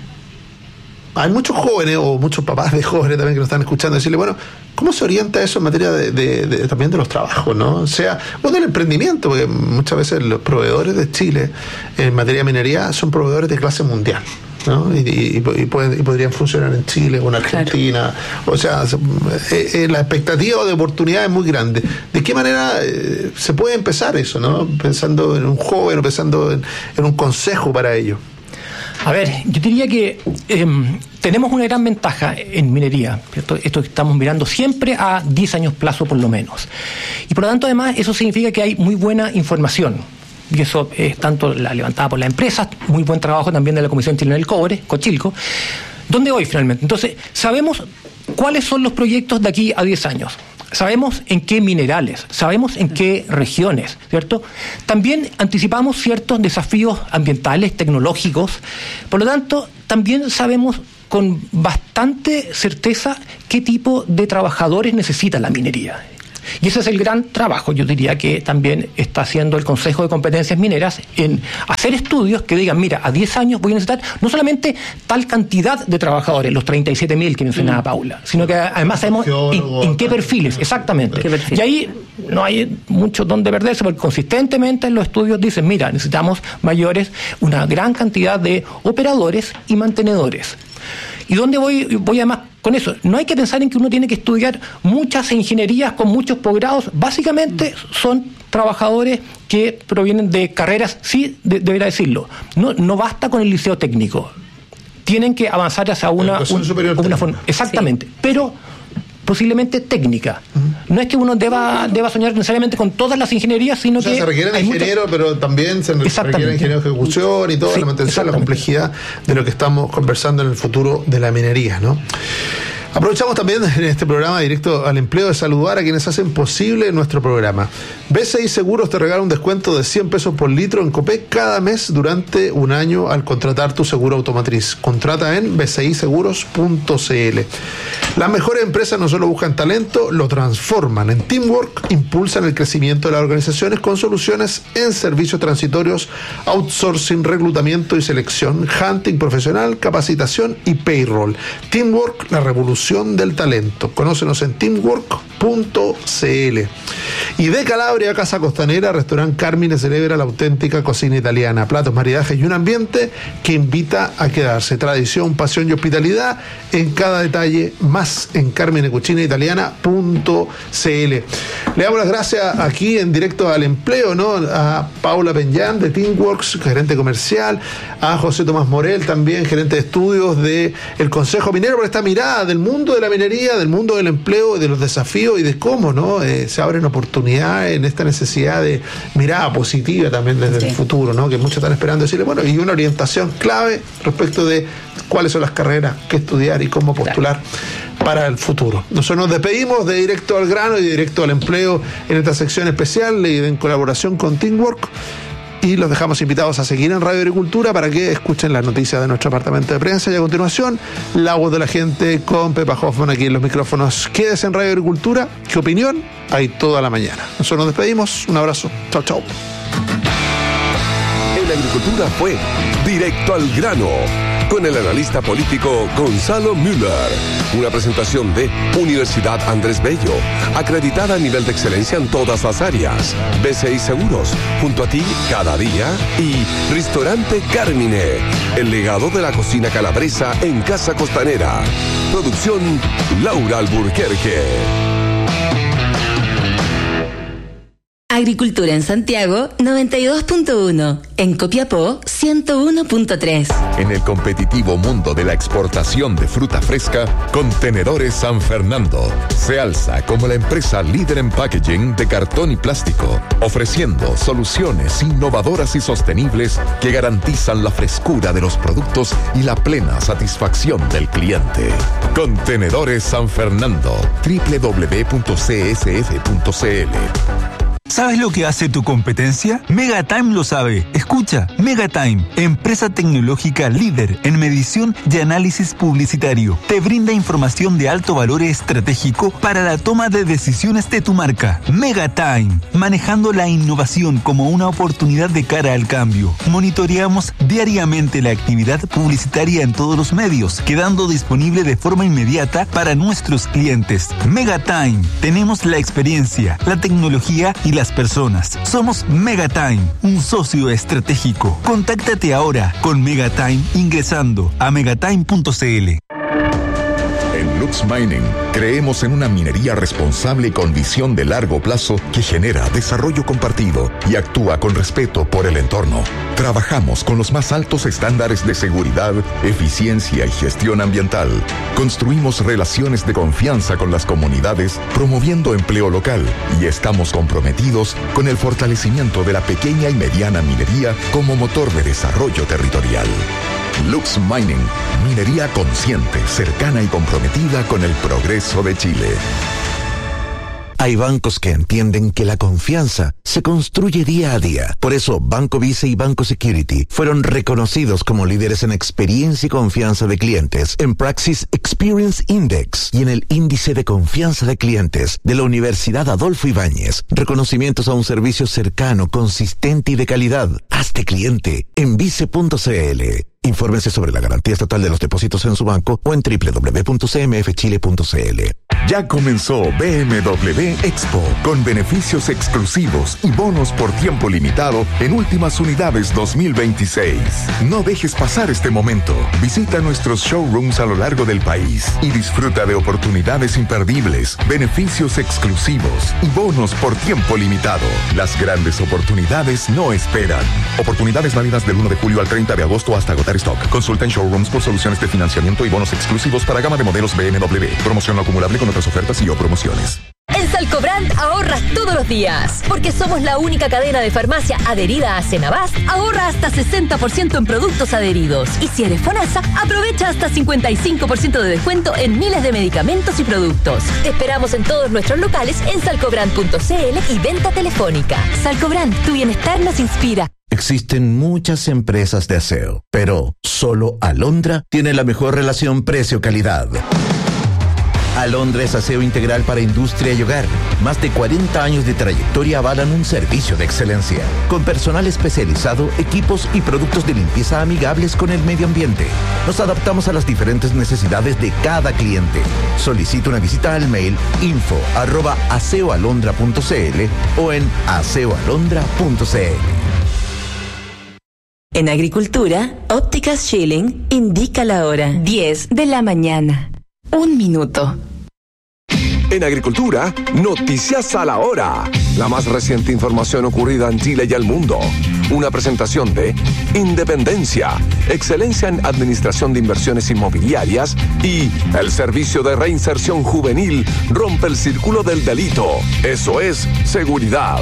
Speaker 6: Hay muchos jóvenes o muchos papás de jóvenes también que nos están escuchando decirle, bueno, ¿cómo se orienta eso en materia también de los trabajos, ¿no? O sea, o del emprendimiento, porque muchas veces los proveedores de Chile en materia de minería son proveedores de clase mundial. ¿no? Y podrían funcionar en Chile o en Argentina. Claro. O sea, la expectativa de oportunidad es muy grande. ¿De qué manera se puede empezar eso, ¿no? Pensando en un joven o pensando en un consejo para ello.
Speaker 18: A ver, yo diría que tenemos una gran ventaja en minería, ¿cierto? Esto que estamos mirando siempre a 10 años plazo por lo menos. Y por lo tanto, además, eso significa que hay muy buena información. Y eso es tanto la levantada por las empresas, muy buen trabajo también de la Comisión Chilena del Cobre, Cochilco. ¿Dónde voy finalmente? Entonces, sabemos cuáles son los proyectos de aquí a 10 años. Sabemos en qué minerales, sabemos en qué regiones, ¿cierto? También anticipamos ciertos desafíos ambientales, tecnológicos. Por lo tanto, también sabemos con bastante certeza qué tipo de trabajadores necesita la minería. Y ese es el gran trabajo, yo diría, que también está haciendo el Consejo de Competencias Mineras en hacer estudios que digan, mira, a 10 años voy a necesitar no solamente tal cantidad de trabajadores, los 37.000 que mencionaba Paula, sino que además sabemos en qué perfiles, exactamente. Y ahí no hay mucho donde perderse, porque consistentemente los estudios dicen, mira, necesitamos una gran cantidad de operadores y mantenedores. ¿Y dónde voy además con eso? No hay que pensar en que uno tiene que estudiar muchas ingenierías con muchos posgrados. Básicamente son trabajadores que provienen de carreras, sí, debería decirlo. No basta con el liceo técnico. Tienen que avanzar hacia una forma. Exactamente. Sí. Pero posiblemente técnica. No es que uno deba soñar necesariamente con todas las ingenierías, sino que...
Speaker 6: se requieren ingenieros, pero también se requieren ingenieros de ejecución y toda la mantención, la complejidad de lo que estamos conversando en el futuro de la minería, ¿no? Aprovechamos también en este programa Directo al Empleo de saludar a quienes hacen posible nuestro programa. BCI Seguros te regala un descuento de 100 pesos por litro en Copec cada mes durante un año al contratar tu seguro automotriz. Contrata en bciseguros.cl. Las mejores empresas no solo buscan talento, lo transforman. En Teamwork impulsan el crecimiento de las organizaciones con soluciones en servicios transitorios, outsourcing, reclutamiento y selección, hunting profesional, capacitación y payroll. Teamwork, la revolución del talento. Conócenos en teamwork.cl. Y de Calabria, Casa Costanera, Restaurant Carmine celebra la auténtica cocina italiana, platos, maridajes y un ambiente que invita a quedarse. Tradición, pasión y hospitalidad en cada detalle, más en carminecucinaitaliana.cl. Le damos las gracias aquí en Directo al Empleo, ¿no? A Paula Peñán de Teamworks, gerente comercial, a José Tomás Morel, también gerente de estudios del Consejo Minero, por esta mirada del mundo de la minería, del mundo del empleo, de los desafíos y de cómo, ¿no? Se abren oportunidades en esta necesidad de mirada positiva también desde el futuro, ¿no? Que muchos están esperando decirle, bueno, y una orientación clave respecto de cuáles son las carreras que estudiar y cómo postular para el futuro. Nosotros nos despedimos de Directo al Grano y de Directo al Empleo en esta sección especial en colaboración con Teamwork. Y los dejamos invitados a seguir en Radio Agricultura para que escuchen las noticias de nuestro departamento de prensa. Y a continuación, la voz de la gente con Pepa Hoffman aquí en los micrófonos. Quédese en Radio Agricultura. ¿Qué opinión? Hay toda la mañana. Nosotros nos despedimos. Un abrazo. Chao, chao.
Speaker 4: En la agricultura fue Directo al Grano, con el analista político Gonzalo Müller. Una presentación de Universidad Andrés Bello, acreditada a nivel de excelencia en todas las áreas. BCI Seguros, junto a ti cada día. Y Ristorante Carmine, el legado de la cocina calabresa en Casa Costanera. Producción Laura Alburquerque.
Speaker 16: Agricultura en Santiago 92.1, en Copiapó 101.3.
Speaker 19: En el competitivo mundo de la exportación de fruta fresca, Contenedores San Fernando se alza como la empresa líder en packaging de cartón y plástico, ofreciendo soluciones innovadoras y sostenibles que garantizan la frescura de los productos y la plena satisfacción del cliente. Contenedores San Fernando, www.csf.cl.
Speaker 20: ¿Sabes lo que hace tu competencia? Megatime lo sabe. Escucha, Megatime, empresa tecnológica líder en medición y análisis publicitario. Te brinda información de alto valor estratégico para la toma de decisiones de tu marca. Megatime, manejando la innovación como una oportunidad de cara al cambio. Monitoreamos diariamente la actividad publicitaria en todos los medios, quedando disponible de forma inmediata para nuestros clientes. Megatime, tenemos la experiencia, la tecnología y las personas. Somos Megatime, un socio estratégico. Contáctate ahora con Megatime ingresando a megatime.cl.
Speaker 19: En Lux Mining creemos en una minería responsable con visión de largo plazo que genera desarrollo compartido y actúa con respeto por el entorno. Trabajamos con los más altos estándares de seguridad, eficiencia y gestión ambiental. Construimos relaciones de confianza con las comunidades, promoviendo empleo local, y estamos comprometidos con el fortalecimiento de la pequeña y mediana minería como motor de desarrollo territorial. Lux Mining, minería consciente, cercana y comprometida con el progreso de Chile.
Speaker 1: Hay bancos que entienden que la confianza se construye día a día. Por eso, Banco Vice y Banco Security fueron reconocidos como líderes en experiencia y confianza de clientes en Praxis Experience Index y en el Índice de Confianza de Clientes de la Universidad Adolfo Ibáñez. Reconocimientos a un servicio cercano, consistente y de calidad. Hazte cliente en vice.cl. Infórmense sobre la garantía estatal de los depósitos en su banco o en www.cmfchile.cl.
Speaker 19: Ya comenzó BMW Expo, con beneficios exclusivos y bonos por tiempo limitado en últimas unidades 2026. No dejes pasar este momento. Visita nuestros showrooms a lo largo del país y disfruta de oportunidades imperdibles, beneficios exclusivos y bonos por tiempo limitado. Las grandes oportunidades no esperan. Oportunidades válidas del 1 de julio al 30 de agosto hasta agotar stock. Consulta en showrooms por soluciones de financiamiento y bonos exclusivos para gama de modelos BMW. Promoción no acumulable con otras ofertas y o promociones.
Speaker 21: En Salcobrand ahorras todos los días. Porque somos la única cadena de farmacia adherida a Senabast, ahorra hasta 60% en productos adheridos. Y si eres FONASA, aprovecha hasta 55% de descuento en miles de medicamentos y productos. Te esperamos en todos nuestros locales en salcobrand.cl y venta telefónica. Salcobrand, tu bienestar nos inspira.
Speaker 1: Existen muchas empresas de aseo, pero solo Alondra tiene la mejor relación precio-calidad. Alondra es aseo integral para industria y hogar. Más de 40 años de trayectoria avalan un servicio de excelencia, con personal especializado, equipos y productos de limpieza amigables con el medio ambiente. Nos adaptamos a las diferentes necesidades de cada cliente. Solicita una visita al mail info@aseoalondra.cl o en aseoalondra.cl.
Speaker 16: En Agricultura, Ópticas Schilling indica la hora 10 de la mañana. 1 minuto.
Speaker 4: En Agricultura, noticias a la hora. La más reciente información ocurrida en Chile y el mundo. Una presentación de Independencia, excelencia en administración de inversiones inmobiliarias, y el Servicio de Reinserción Juvenil rompe el círculo del delito. Eso es seguridad.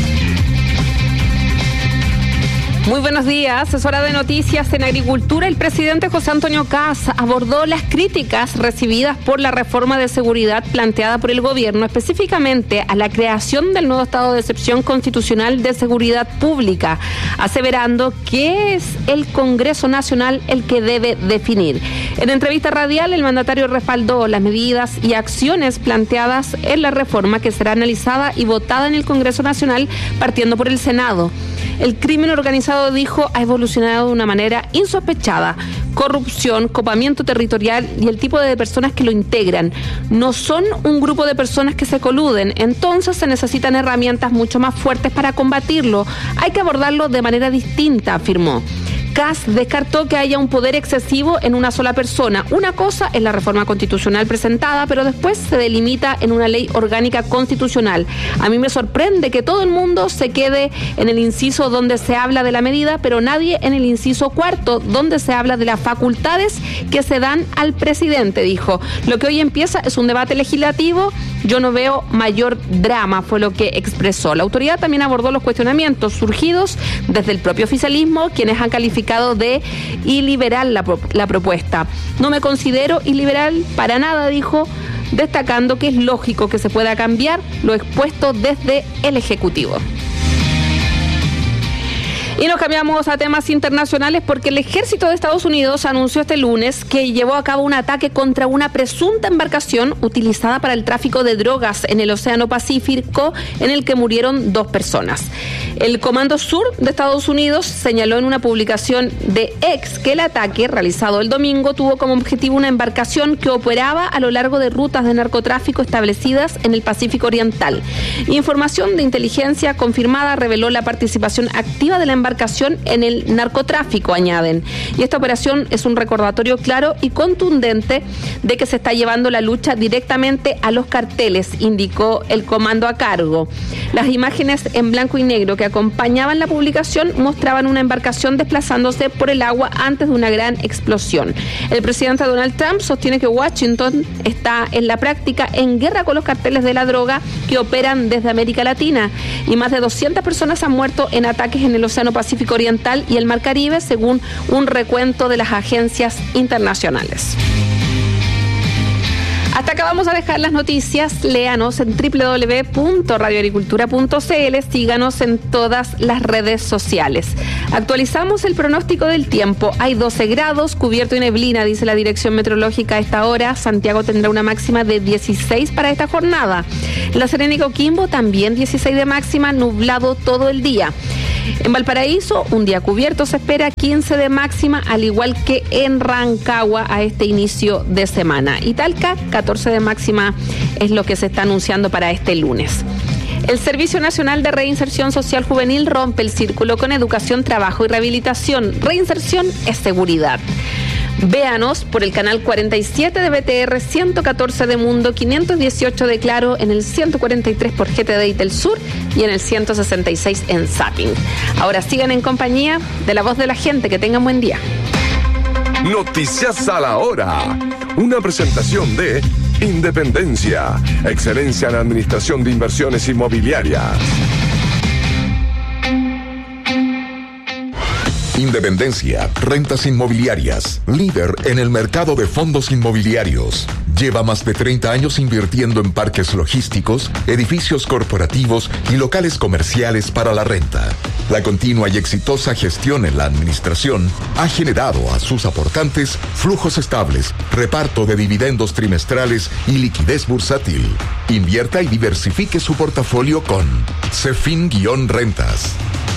Speaker 22: Muy buenos días, es hora de noticias en Agricultura. El presidente José Antonio Kast abordó las críticas recibidas por la reforma de seguridad planteada por el gobierno, específicamente a la creación del nuevo estado de excepción constitucional de seguridad pública, aseverando que es el Congreso Nacional el que debe definir. En entrevista radial, el mandatario respaldó las medidas y acciones planteadas en la reforma, que será analizada y votada en el Congreso Nacional, partiendo por el Senado. El crimen organizado, dijo, ha evolucionado de una manera insospechada. Corrupción, copamiento territorial y el tipo de personas que lo integran. No son un grupo de personas que se coluden, entonces se necesitan herramientas mucho más fuertes para combatirlo. Hay que abordarlo de manera distinta, afirmó. Kast descartó que haya un poder excesivo en una sola persona. Una cosa es la reforma constitucional presentada, pero después se delimita en una ley orgánica constitucional. A mí me sorprende que todo el mundo se quede en el inciso donde se habla de la medida, pero nadie en el inciso 4, donde se habla de las facultades que se dan al presidente, dijo. Lo que hoy empieza es un debate legislativo. Yo no veo mayor drama, fue lo que expresó. La autoridad también abordó los cuestionamientos surgidos desde el propio oficialismo, quienes han calificado de iliberal la propuesta. No me considero iliberal para nada, dijo, destacando que es lógico que se pueda cambiar lo expuesto desde el Ejecutivo. Y nos cambiamos a temas internacionales porque el ejército de Estados Unidos anunció este lunes que llevó a cabo un ataque contra una presunta embarcación utilizada para el tráfico de drogas en el Océano Pacífico, en el que murieron 2 personas. El Comando Sur de Estados Unidos señaló en una publicación de X que el ataque realizado el domingo tuvo como objetivo una embarcación que operaba a lo largo de rutas de narcotráfico establecidas en el Pacífico Oriental. Información de inteligencia confirmada reveló la participación activa de la embarcación en el narcotráfico, añaden. Y esta operación es un recordatorio claro y contundente de que se está llevando la lucha directamente a los carteles, indicó el comando a cargo. Las imágenes en blanco y negro que acompañaban la publicación mostraban una embarcación desplazándose por el agua antes de una gran explosión. El presidente Donald Trump sostiene que Washington está en la práctica en guerra con los carteles de la droga que operan desde América Latina, y más de 200 personas han muerto en ataques en el Océano Pacífico Oriental y el Mar Caribe, según un recuento de las agencias internacionales. Hasta acá vamos a dejar las noticias. Léanos en www.radioagricultura.cl. Síganos en todas las redes sociales. Actualizamos el pronóstico del tiempo. Hay 12 grados, cubierto y neblina, dice la Dirección Meteorológica a esta hora. Santiago tendrá una máxima de 16 para esta jornada. La Serena y Coquimbo también 16 de máxima, nublado todo el día. En Valparaíso, un día cubierto, se espera 15 de máxima, al igual que en Rancagua a este inicio de semana. Y Talca, 14 de máxima es lo que se está anunciando para este lunes. El Servicio Nacional de Reinserción Social Juvenil rompe el círculo con educación, trabajo y rehabilitación. Reinserción es seguridad. Véanos por el canal 47 de BTR, 114 de Mundo, 518 de Claro, en el 143 por GTD y Telsur y en el 166 en Zapping. Ahora sigan en compañía de La Voz de la Gente. Que tengan buen día.
Speaker 4: Noticias a la hora. Una presentación de Independencia, excelencia en administración de inversiones inmobiliarias.
Speaker 19: Independencia, rentas inmobiliarias, líder en el mercado de fondos inmobiliarios. Lleva más de 30 años invirtiendo en parques logísticos, edificios corporativos y locales comerciales para la renta. La continua y exitosa gestión en la administración ha generado a sus aportantes flujos estables, reparto de dividendos trimestrales y liquidez bursátil. Invierta y diversifique su portafolio con Cefin-Rentas.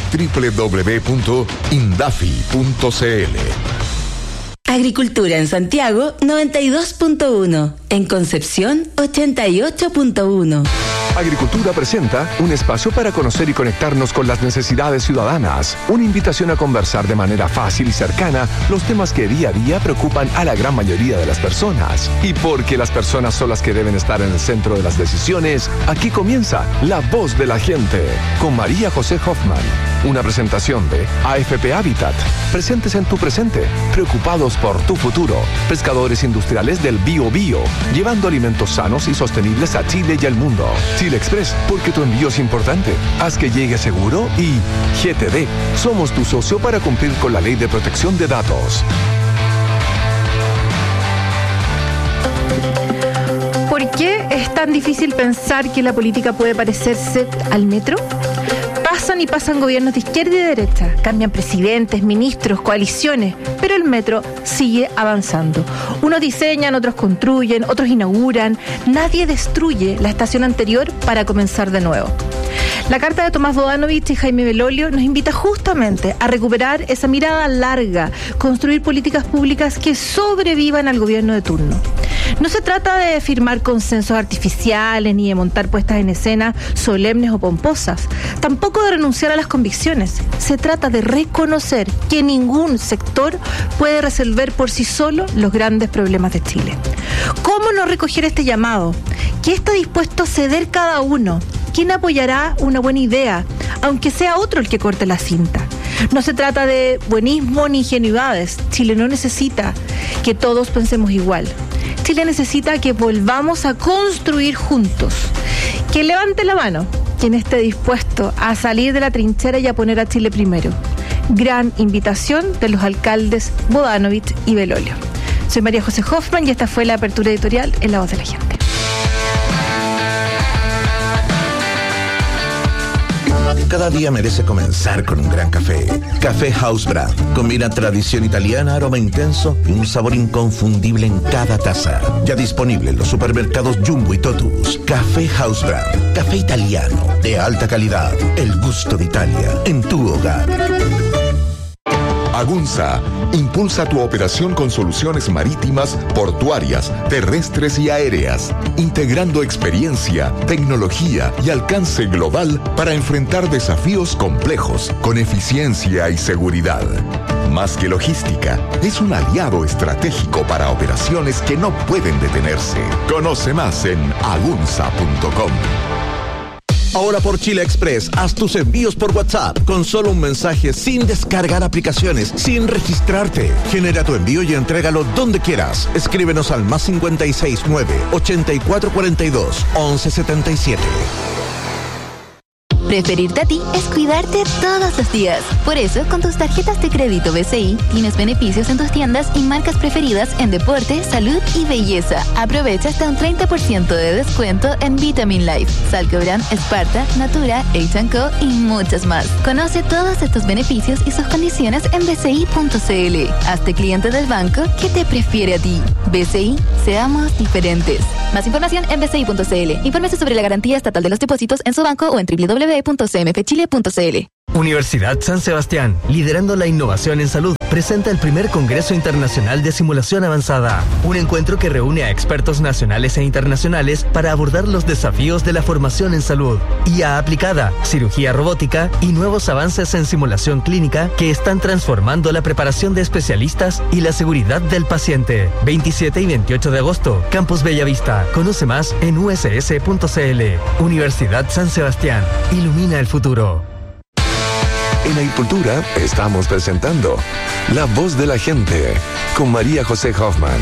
Speaker 19: www.indafi.cl.
Speaker 16: Agricultura en Santiago 92.1, en Concepción 88.1.
Speaker 4: Agricultura presenta un espacio para conocer y conectarnos con las necesidades ciudadanas. Una invitación a conversar de manera fácil y cercana los temas que día a día preocupan a la gran mayoría de las personas. Y porque las personas son las que deben estar en el centro de las decisiones, aquí comienza La Voz de la Gente con María José Hoffman. Una presentación de AFP Habitat. Presentes en tu presente, preocupados por tu futuro. Pescadores industriales del Bio Bio, llevando alimentos sanos y sostenibles a Chile y al mundo. Chile Express, porque tu envío es importante. Haz que llegue seguro. Y GTD, somos tu socio para cumplir con la Ley de Protección de Datos.
Speaker 2: ¿Por qué es tan difícil pensar que la política puede parecerse al metro? Pasan y pasan gobiernos de izquierda y de derecha, cambian presidentes, ministros, coaliciones, pero el metro sigue avanzando. Unos diseñan, otros construyen, otros inauguran. Nadie destruye la estación anterior para comenzar de nuevo. La carta de Tomás Bodanovich y Jaime Belolio nos invita justamente a recuperar esa mirada larga, construir políticas públicas que sobrevivan al gobierno de turno. No se trata de firmar consensos artificiales ni de montar puestas en escena solemnes o pomposas, tampoco de renunciar a las convicciones. Se trata de reconocer que ningún sector puede resolver por sí solo los grandes problemas de Chile. ¿Cómo no recoger este llamado? ¿Qué está dispuesto a ceder cada uno? ¿Quién apoyará una buena idea, aunque sea otro el que corte la cinta? No se trata de buenismo ni ingenuidades. Chile no necesita que todos pensemos igual. Chile necesita que volvamos a construir juntos. Que levante la mano quien esté dispuesto a salir de la trinchera y a poner a Chile primero. Gran invitación de los alcaldes Bodanovich y Belolio. Soy María José Hoffman y esta fue la apertura editorial en La Voz de la Gente.
Speaker 1: Cada día merece comenzar con un gran café. Café House Brand. Combina tradición italiana, aroma intenso y un sabor inconfundible en cada taza. Ya disponible en los supermercados Jumbo y Totus. Café House Brand. Café italiano de alta calidad. El gusto de Italia en tu hogar.
Speaker 19: Agunza impulsa tu operación con soluciones marítimas, portuarias, terrestres y aéreas, integrando experiencia, tecnología y alcance global para enfrentar desafíos complejos con eficiencia y seguridad. Más que logística, es un aliado estratégico para operaciones que no pueden detenerse. Conoce más en agunza.com.
Speaker 1: Ahora por Chile Express, haz tus envíos por WhatsApp con solo un mensaje, sin descargar aplicaciones, sin registrarte. Genera tu envío y entrégalo donde quieras. Escríbenos al +569 8442 1177.
Speaker 3: Preferirte a ti es cuidarte todos los días. Por eso, con tus tarjetas de crédito BCI, tienes beneficios en tus tiendas y marcas preferidas en deporte, salud y belleza. Aprovecha hasta un 30% de descuento en Vitamin Life, Salcobrand, Sparta, Natura, H&Co y muchas más. Conoce todos estos beneficios y sus condiciones en bci.cl. Hazte cliente del banco que te prefiere a ti. BCI, seamos diferentes. Más información en bci.cl. Infórmese sobre la garantía estatal de los depósitos en su banco o en www.cmfchile.cl.
Speaker 5: Universidad San Sebastián, liderando la innovación en salud, presenta el primer Congreso Internacional de Simulación Avanzada, un encuentro que reúne a expertos nacionales e internacionales para abordar los desafíos de la formación en salud, IA aplicada, cirugía robótica y nuevos avances en simulación clínica que están transformando la preparación de especialistas y la seguridad del paciente. 27 y 28 de agosto, Campus Bellavista. Conoce más en uss.cl. Universidad San Sebastián, ilumina el futuro.
Speaker 4: En Agricultura estamos presentando La Voz de la Gente con María José Hoffman.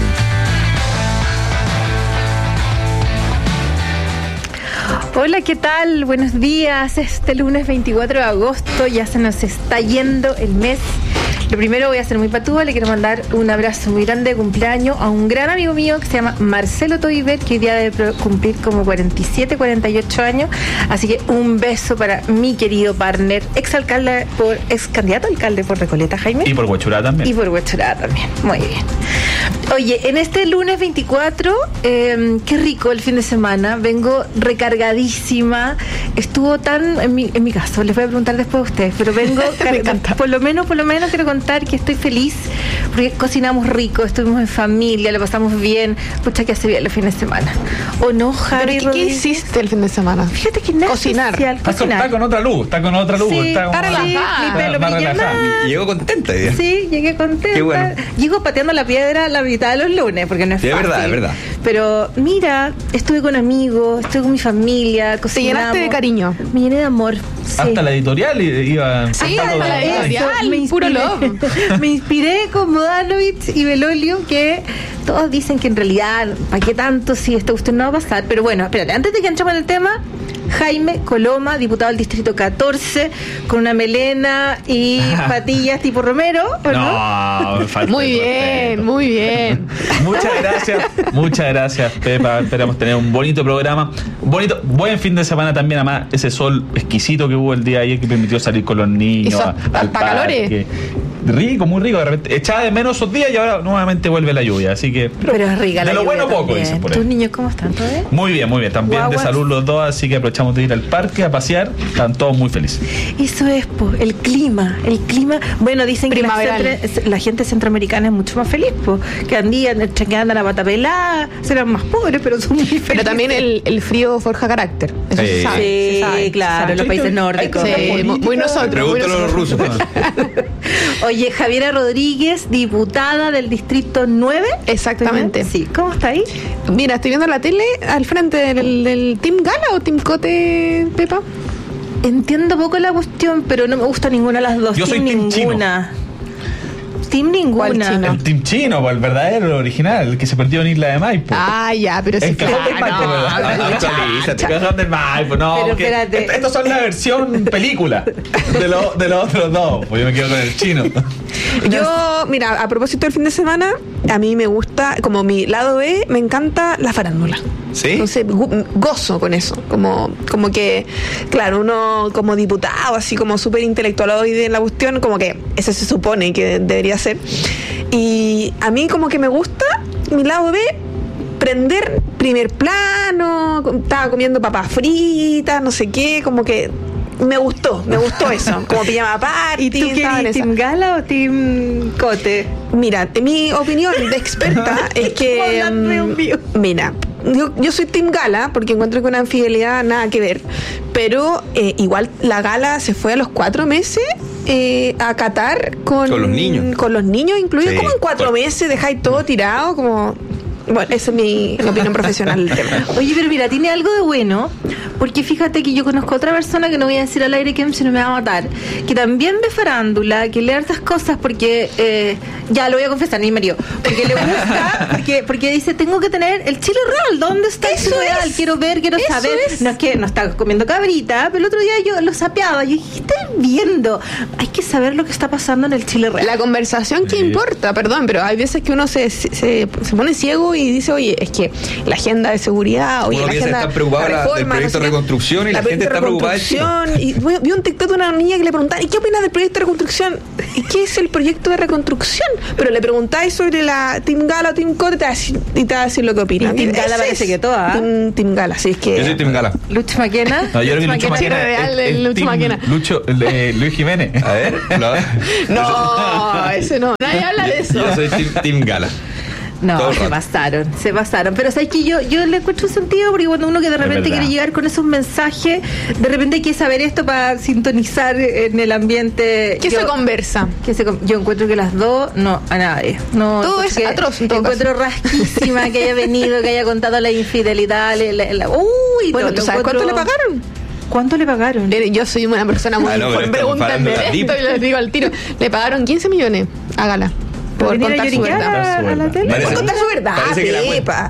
Speaker 2: Hola, ¿qué tal? Buenos días. Este lunes 24 de agosto ya se nos está yendo el mes. Lo primero, voy a ser muy patúa, le quiero mandar un abrazo muy grande de cumpleaños a un gran amigo mío que se llama Marcelo Toibet, que hoy día debe cumplir como 47, 48 años. Así que un beso para mi querido partner, ex candidato a alcalde por Recoleta, Jaime.
Speaker 23: Y por Huachurá también.
Speaker 2: Y por Huachurá también, muy bien. Oye, en este lunes 24, qué rico el fin de semana, vengo recargadísima, estuvo tan, en mi caso, les voy a preguntar después a ustedes, pero vengo, por lo menos quiero contar que estoy feliz, porque cocinamos rico, estuvimos en familia, lo pasamos bien, pucha que hace bien el fin de semana. ¿O no, Javi?
Speaker 24: ¿Pero qué hiciste el fin de semana?
Speaker 2: Fíjate que nada
Speaker 24: cocinar.
Speaker 2: Especial,
Speaker 23: está con otra luz,
Speaker 2: Sí, está relajada. Mi pelo pijama.
Speaker 23: Llegó contenta.
Speaker 2: Sí, llegué contenta.
Speaker 23: Qué bueno.
Speaker 2: Llego pateando la piedra la mitad de los lunes, porque no es fácil.
Speaker 23: Es verdad.
Speaker 2: Pero mira, estuve con amigos, estuve con mi familia, cocinamos.
Speaker 24: ¿Te llenaste de cariño?
Speaker 2: Me llené de amor. Sí.
Speaker 23: Hasta la editorial iba.
Speaker 24: Sí, hasta la editorial.
Speaker 2: Puro love. Me inspiré con Modanovich y Belolio, que todos dicen que en realidad, ¿para qué tanto si esto usted no va a pasar? Pero bueno, espérate, antes de que entremos en el tema, Jaime Coloma, diputado del Distrito 14, con una melena y patillas tipo Romero, ¿o no?
Speaker 23: Me falta
Speaker 24: muy bien.
Speaker 23: Muchas gracias, Pepa. Esperamos tener un bonito programa. Buen fin de semana también, además, ese sol exquisito que hubo el día ayer que permitió salir con los niños al parque. Rico, muy rico. De repente echaba de menos esos días y ahora nuevamente vuelve la lluvia. Así que.
Speaker 2: Pero es rica la lluvia.
Speaker 23: De lo bueno poco, dicen por ahí.
Speaker 2: ¿Tus niños cómo están? ¿Todo bien?
Speaker 23: Muy bien. También
Speaker 2: Guaguas.
Speaker 23: de salud los dos, así que aprovechamos de ir al parque a pasear. Están todos muy felices.
Speaker 2: Eso es, el clima. Bueno, dicen que la gente centroamericana es mucho más feliz, que andan a pata pelada, serán más pobres, pero son muy felices.
Speaker 24: Pero también el frío forja carácter. Eso se sabe.
Speaker 2: Sí, claro, los países nórdicos.
Speaker 24: Sí, muy nosotros.
Speaker 23: Pregúntalo a los rusos.
Speaker 2: Oye, Javiera Rodríguez, diputada del Distrito 9.
Speaker 24: Exactamente.
Speaker 2: Sí, ¿cómo está ahí?
Speaker 24: Mira, estoy viendo la tele al frente del Team Gala o Team Cote, Pepa.
Speaker 2: Entiendo poco la cuestión, pero no me gusta ninguna de las dos.
Speaker 23: Yo soy Team
Speaker 2: ninguna. Team ninguna.
Speaker 23: El Team Chino, pues, el verdadero, el original, el que se perdió en Isla de Maipo.
Speaker 24: Ah, ya, pero si
Speaker 23: Pero espérate. Estos son la versión película de los otros dos. Pues yo me quedo con el chino.
Speaker 24: Yo, mira, a propósito del fin de semana, a mí me gusta, como mi lado B, me encanta la farándula.
Speaker 7: ¿Sí?
Speaker 24: Entonces, gozo con eso. Como que, claro, uno como diputado, así como súper intelectualoide en la cuestión, como que eso se supone que debería ser. Y a mí como que me gusta, mi lado B, prender primer plano, estaba comiendo papas fritas, no sé qué, como que me gustó eso, como pijama party.
Speaker 2: ¿Y tú qué eres, Team Gala o Team Cote?
Speaker 24: Mira, mi opinión de experta es que mira, yo soy Team Gala porque encuentro que una infidelidad nada que ver, pero igual la Gala se fue a los 4 meses a Qatar con los niños incluidos, sí, como en 4 meses dejáis todo tirado, como... Bueno, esa es mi opinión profesional del tema.
Speaker 2: Oye, pero mira, tiene algo de bueno, porque fíjate que yo conozco a otra persona que no voy a decir al aire que si no me va a matar, que también ve farándula, que lee hartas cosas porque, ya lo voy a confesar, ni Mario, porque le gusta, porque dice, tengo que tener el chile real, ¿dónde está el chile real? Quiero ver, quiero saber. No es que no está comiendo cabrita, pero el otro día yo lo sapeaba, yo dije, ¿qué estoy viendo? Hay que saber lo que está pasando en el chile real.
Speaker 24: La conversación que importa, perdón, pero hay veces que uno se pone ciego y dice, oye, es que la agenda de seguridad, oye,
Speaker 7: uno
Speaker 24: la agenda
Speaker 7: está preocupado
Speaker 24: la reforma,
Speaker 7: del proyecto de reconstrucción y la gente está preocupada.
Speaker 24: Y vi un TikTok de una niña que le preguntaba, ¿y qué opinas del proyecto de reconstrucción? ¿Y qué es el proyecto de reconstrucción? Pero le preguntáis sobre la Team Gala o Team Cote y te va a decir lo que opina.
Speaker 2: Team Gala parece que toda.
Speaker 24: Team Gala, sí, es que...
Speaker 7: Yo soy Team Gala.
Speaker 2: Lucho Maquena.
Speaker 23: No, yo creo que Lucho Maquena es
Speaker 24: Lucho Maquena.
Speaker 23: Luis Jiménez.
Speaker 7: A ver,
Speaker 24: no, ese no. Nadie habla de eso.
Speaker 7: Yo soy Team Gala.
Speaker 2: No, se pasaron. Pero sabes que yo le encuentro un sentido, porque cuando uno que de repente quiere llegar con esos mensajes, de repente hay que saber esto para sintonizar en el ambiente.
Speaker 24: ¿Qué se conversa?
Speaker 2: Yo encuentro que las dos, no, a nadie. No,
Speaker 24: todo es atroz.
Speaker 2: Encuentro rasquísima que haya venido, que haya contado la infidelidad. Uy,
Speaker 24: bueno, ¿tú sabes cuánto le pagaron?
Speaker 2: ¿Cuánto le pagaron?
Speaker 24: Yo soy una persona muy pregúntame esto y les digo al tiro. Le pagaron 15 millones a Gala. Por contar su verdad. Por contar su verdad, Pepa.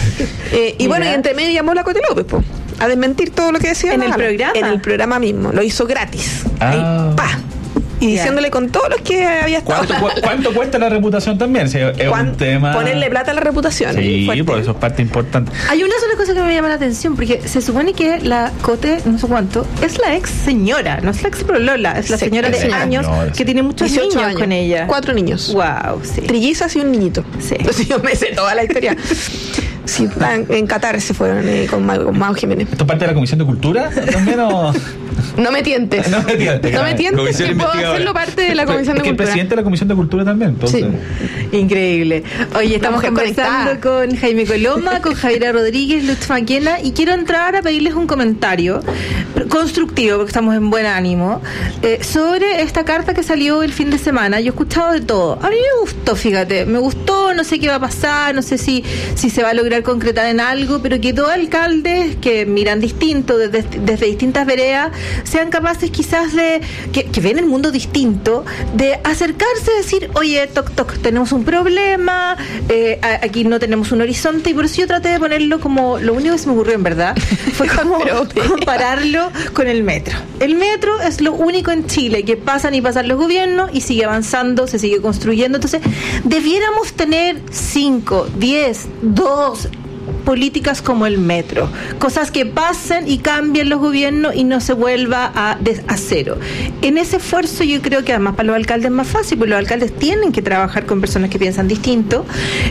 Speaker 24: Y bueno, y entre medio llamó la Cote López, po, a desmentir todo lo que decía
Speaker 2: en el programa.
Speaker 24: En el programa mismo. Lo hizo gratis. Ahí, pa. Y diciéndole con todos los que había estado.
Speaker 23: ¿Cuánto cuesta la reputación también? Es un tema...
Speaker 24: Ponerle plata a la reputación.
Speaker 23: Sí, por eso es parte importante.
Speaker 2: Hay una sola cosa que me llama la atención, porque se supone que la Cote, no sé cuánto, es la ex señora, no es la ex prolola, es la señora de años que tiene muchos niños con ella.
Speaker 24: 4 niños.
Speaker 2: Wow, sí.
Speaker 24: Trillizas y un niñito.
Speaker 2: Sí.
Speaker 24: Entonces yo me sé toda la historia. Sí, en Qatar se fueron con Mao Jiménez.
Speaker 23: ¿Esto es parte de la Comisión de Cultura también o...?
Speaker 24: No me tientes.
Speaker 23: No me tientes,
Speaker 24: que puedo hacerlo parte de la Comisión de Cultura.
Speaker 23: Es que el presidente de la Comisión de Cultura también, entonces.
Speaker 2: Sí. Increíble. Oye, estamos conversando con Jaime Coloma, con Javiera Rodríguez, Lutz Maquena, y quiero entrar a pedirles un comentario constructivo, porque estamos en buen ánimo, sobre esta carta que salió el fin de semana. Yo he escuchado de todo. A mí me gustó, fíjate, me gustó, no sé qué va a pasar, no sé si se va a lograr concretar en algo, pero que todos alcaldes que miran distinto desde distintas veredas sean capaces quizás de, que ven el mundo distinto, de acercarse y decir, oye, toc, tenemos un problema, aquí no tenemos un horizonte, y por eso yo traté de ponerlo como, lo único que se me ocurrió en verdad, fue como compararlo con el metro. El metro es lo único en Chile que pasan los gobiernos y sigue avanzando, se sigue construyendo, entonces debiéramos tener 5, 10, 2 políticas como el metro, cosas que pasen y cambien los gobiernos y no se vuelva a cero. En ese esfuerzo yo creo que además para los alcaldes es más fácil, porque los alcaldes tienen que trabajar con personas que piensan distinto,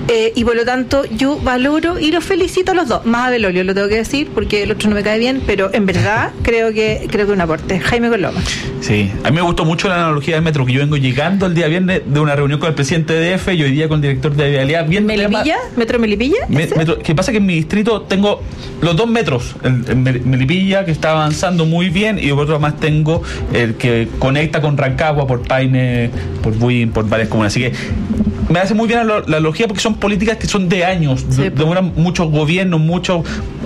Speaker 2: y por lo tanto yo valoro y los felicito a los dos, más a Belolio lo tengo que decir porque el otro no me cae bien, pero en verdad creo que un aporte. Jaime Coloma.
Speaker 23: Sí, a mí me gustó mucho la analogía del metro, que yo vengo llegando el día viernes de una reunión con el presidente de DF y hoy día con el director de vialidad.
Speaker 2: ¿Melipilla? ¿Metro Melipilla?
Speaker 23: Metro, ¿qué pasa? Que en mi distrito tengo los 2 metros, el Melipilla, que está avanzando muy bien, y otro más tengo el que conecta con Rancagua por Paine, por Buin, por varias comunas. Así que me hace muy bien la analogía, porque son políticas que son de años, demoran muchos gobiernos,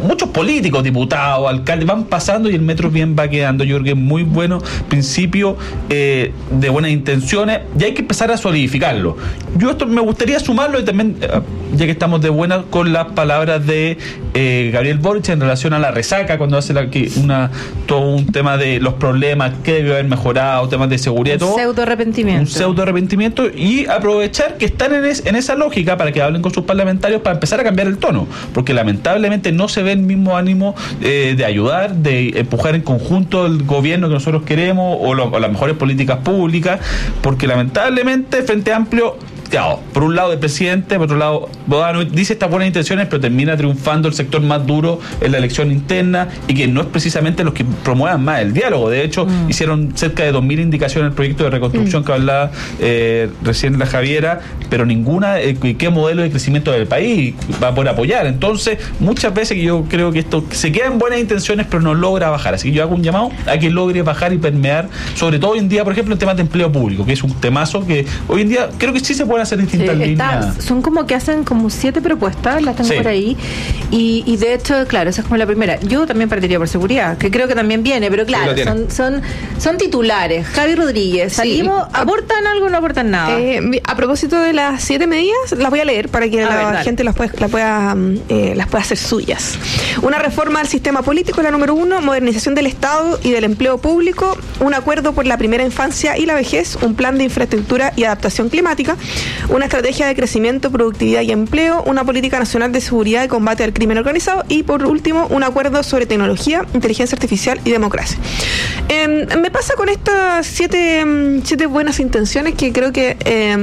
Speaker 23: muchos políticos, diputados, alcaldes, van pasando y el metro bien va quedando. Yo creo que es muy bueno, principio de buenas intenciones, y hay que empezar a solidificarlo. Yo esto me gustaría sumarlo y también, ya que estamos de buena, con las palabras de Gabriel Boric en relación a la resaca, cuando hace todo un tema de los problemas que debe haber mejorado, temas de seguridad, todo. Un pseudo arrepentimiento, y aprovechar que están en esa lógica para que hablen con sus parlamentarios para empezar a cambiar el tono, porque lamentablemente no se ve el mismo ánimo de ayudar, de empujar en conjunto el gobierno que nosotros queremos o las mejores políticas públicas, porque lamentablemente Frente Amplio, por un lado el presidente, por otro lado Bodano dice estas buenas intenciones, pero termina triunfando el sector más duro en la elección interna, y que no es precisamente los que promuevan más el diálogo. De hecho, hicieron cerca de 2.000 indicaciones en el proyecto de reconstrucción que hablaba recién la Javiera, pero ninguna qué modelo de crecimiento del país va a poder apoyar. Entonces, muchas veces yo creo que esto se queda en buenas intenciones, pero no logra bajar. Así que yo hago un llamado a que logre bajar y permear, sobre todo hoy en día, por ejemplo, en temas de empleo público, que es un temazo que hoy en día creo que sí se puede hacer distintas líneas.
Speaker 2: Son como que hacen como 7 propuestas, las tengo por ahí, y de hecho, claro, esa es como la primera. Yo también partiría por seguridad, que creo que también viene, pero claro, son titulares. Javi Rodríguez, salimos, ¿aportan algo o no aportan nada?
Speaker 24: A propósito de las 7 medidas, las voy a leer para que la gente las pueda hacer suyas. Una reforma al sistema político, la número 1, modernización del Estado y del empleo público, un acuerdo por la primera infancia y la vejez, un plan de infraestructura y adaptación climática, una estrategia de crecimiento, productividad y empleo, una política nacional de seguridad y combate al crimen organizado, y por último, un acuerdo sobre tecnología, inteligencia artificial y democracia. Me pasa con estas 7 buenas intenciones que creo que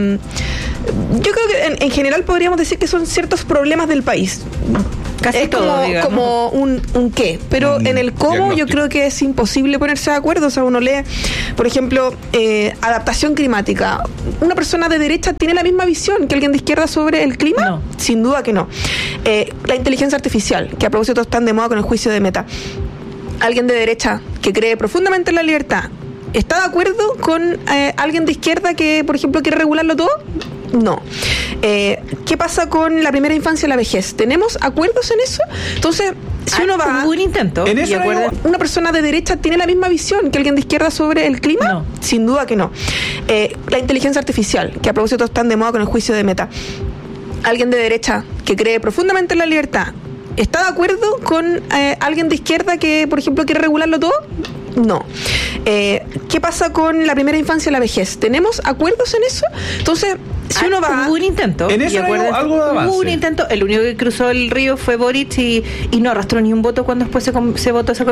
Speaker 24: yo creo que en general podríamos decir que son ciertos problemas del país. Casi es todo, como un qué, pero en el cómo yo creo que es imposible ponerse de acuerdo. O sea, uno lee, por ejemplo, adaptación climática. ¿Una persona de derecha tiene la misma visión que alguien de izquierda sobre el clima? No. Sin duda que no. La inteligencia artificial, que a propósito están de moda con el juicio de Meta. Alguien de derecha que cree profundamente en la libertad, ¿está de acuerdo con alguien de izquierda que, por ejemplo, quiere regularlo todo? No. ¿Qué pasa con la primera infancia y la vejez? ¿Tenemos acuerdos en eso? Entonces, si uno va...
Speaker 2: Hubo un intento.
Speaker 24: ¿En eso una persona de derecha tiene la misma visión que alguien de izquierda sobre el clima? No. Sin duda que no. La inteligencia artificial, que a propósito están de moda con el juicio de Meta. Alguien de derecha que cree profundamente en la libertad, ¿está de acuerdo con alguien de izquierda que, por ejemplo, quiere regularlo todo? No. ¿Qué pasa con la primera infancia y la vejez? ¿Tenemos acuerdos en eso? Entonces, si uno va...
Speaker 2: Hubo un intento.
Speaker 23: En eso algo de avance.
Speaker 2: Hubo un intento. El único que cruzó el río fue Boric y no arrastró ni un voto cuando después se votó esa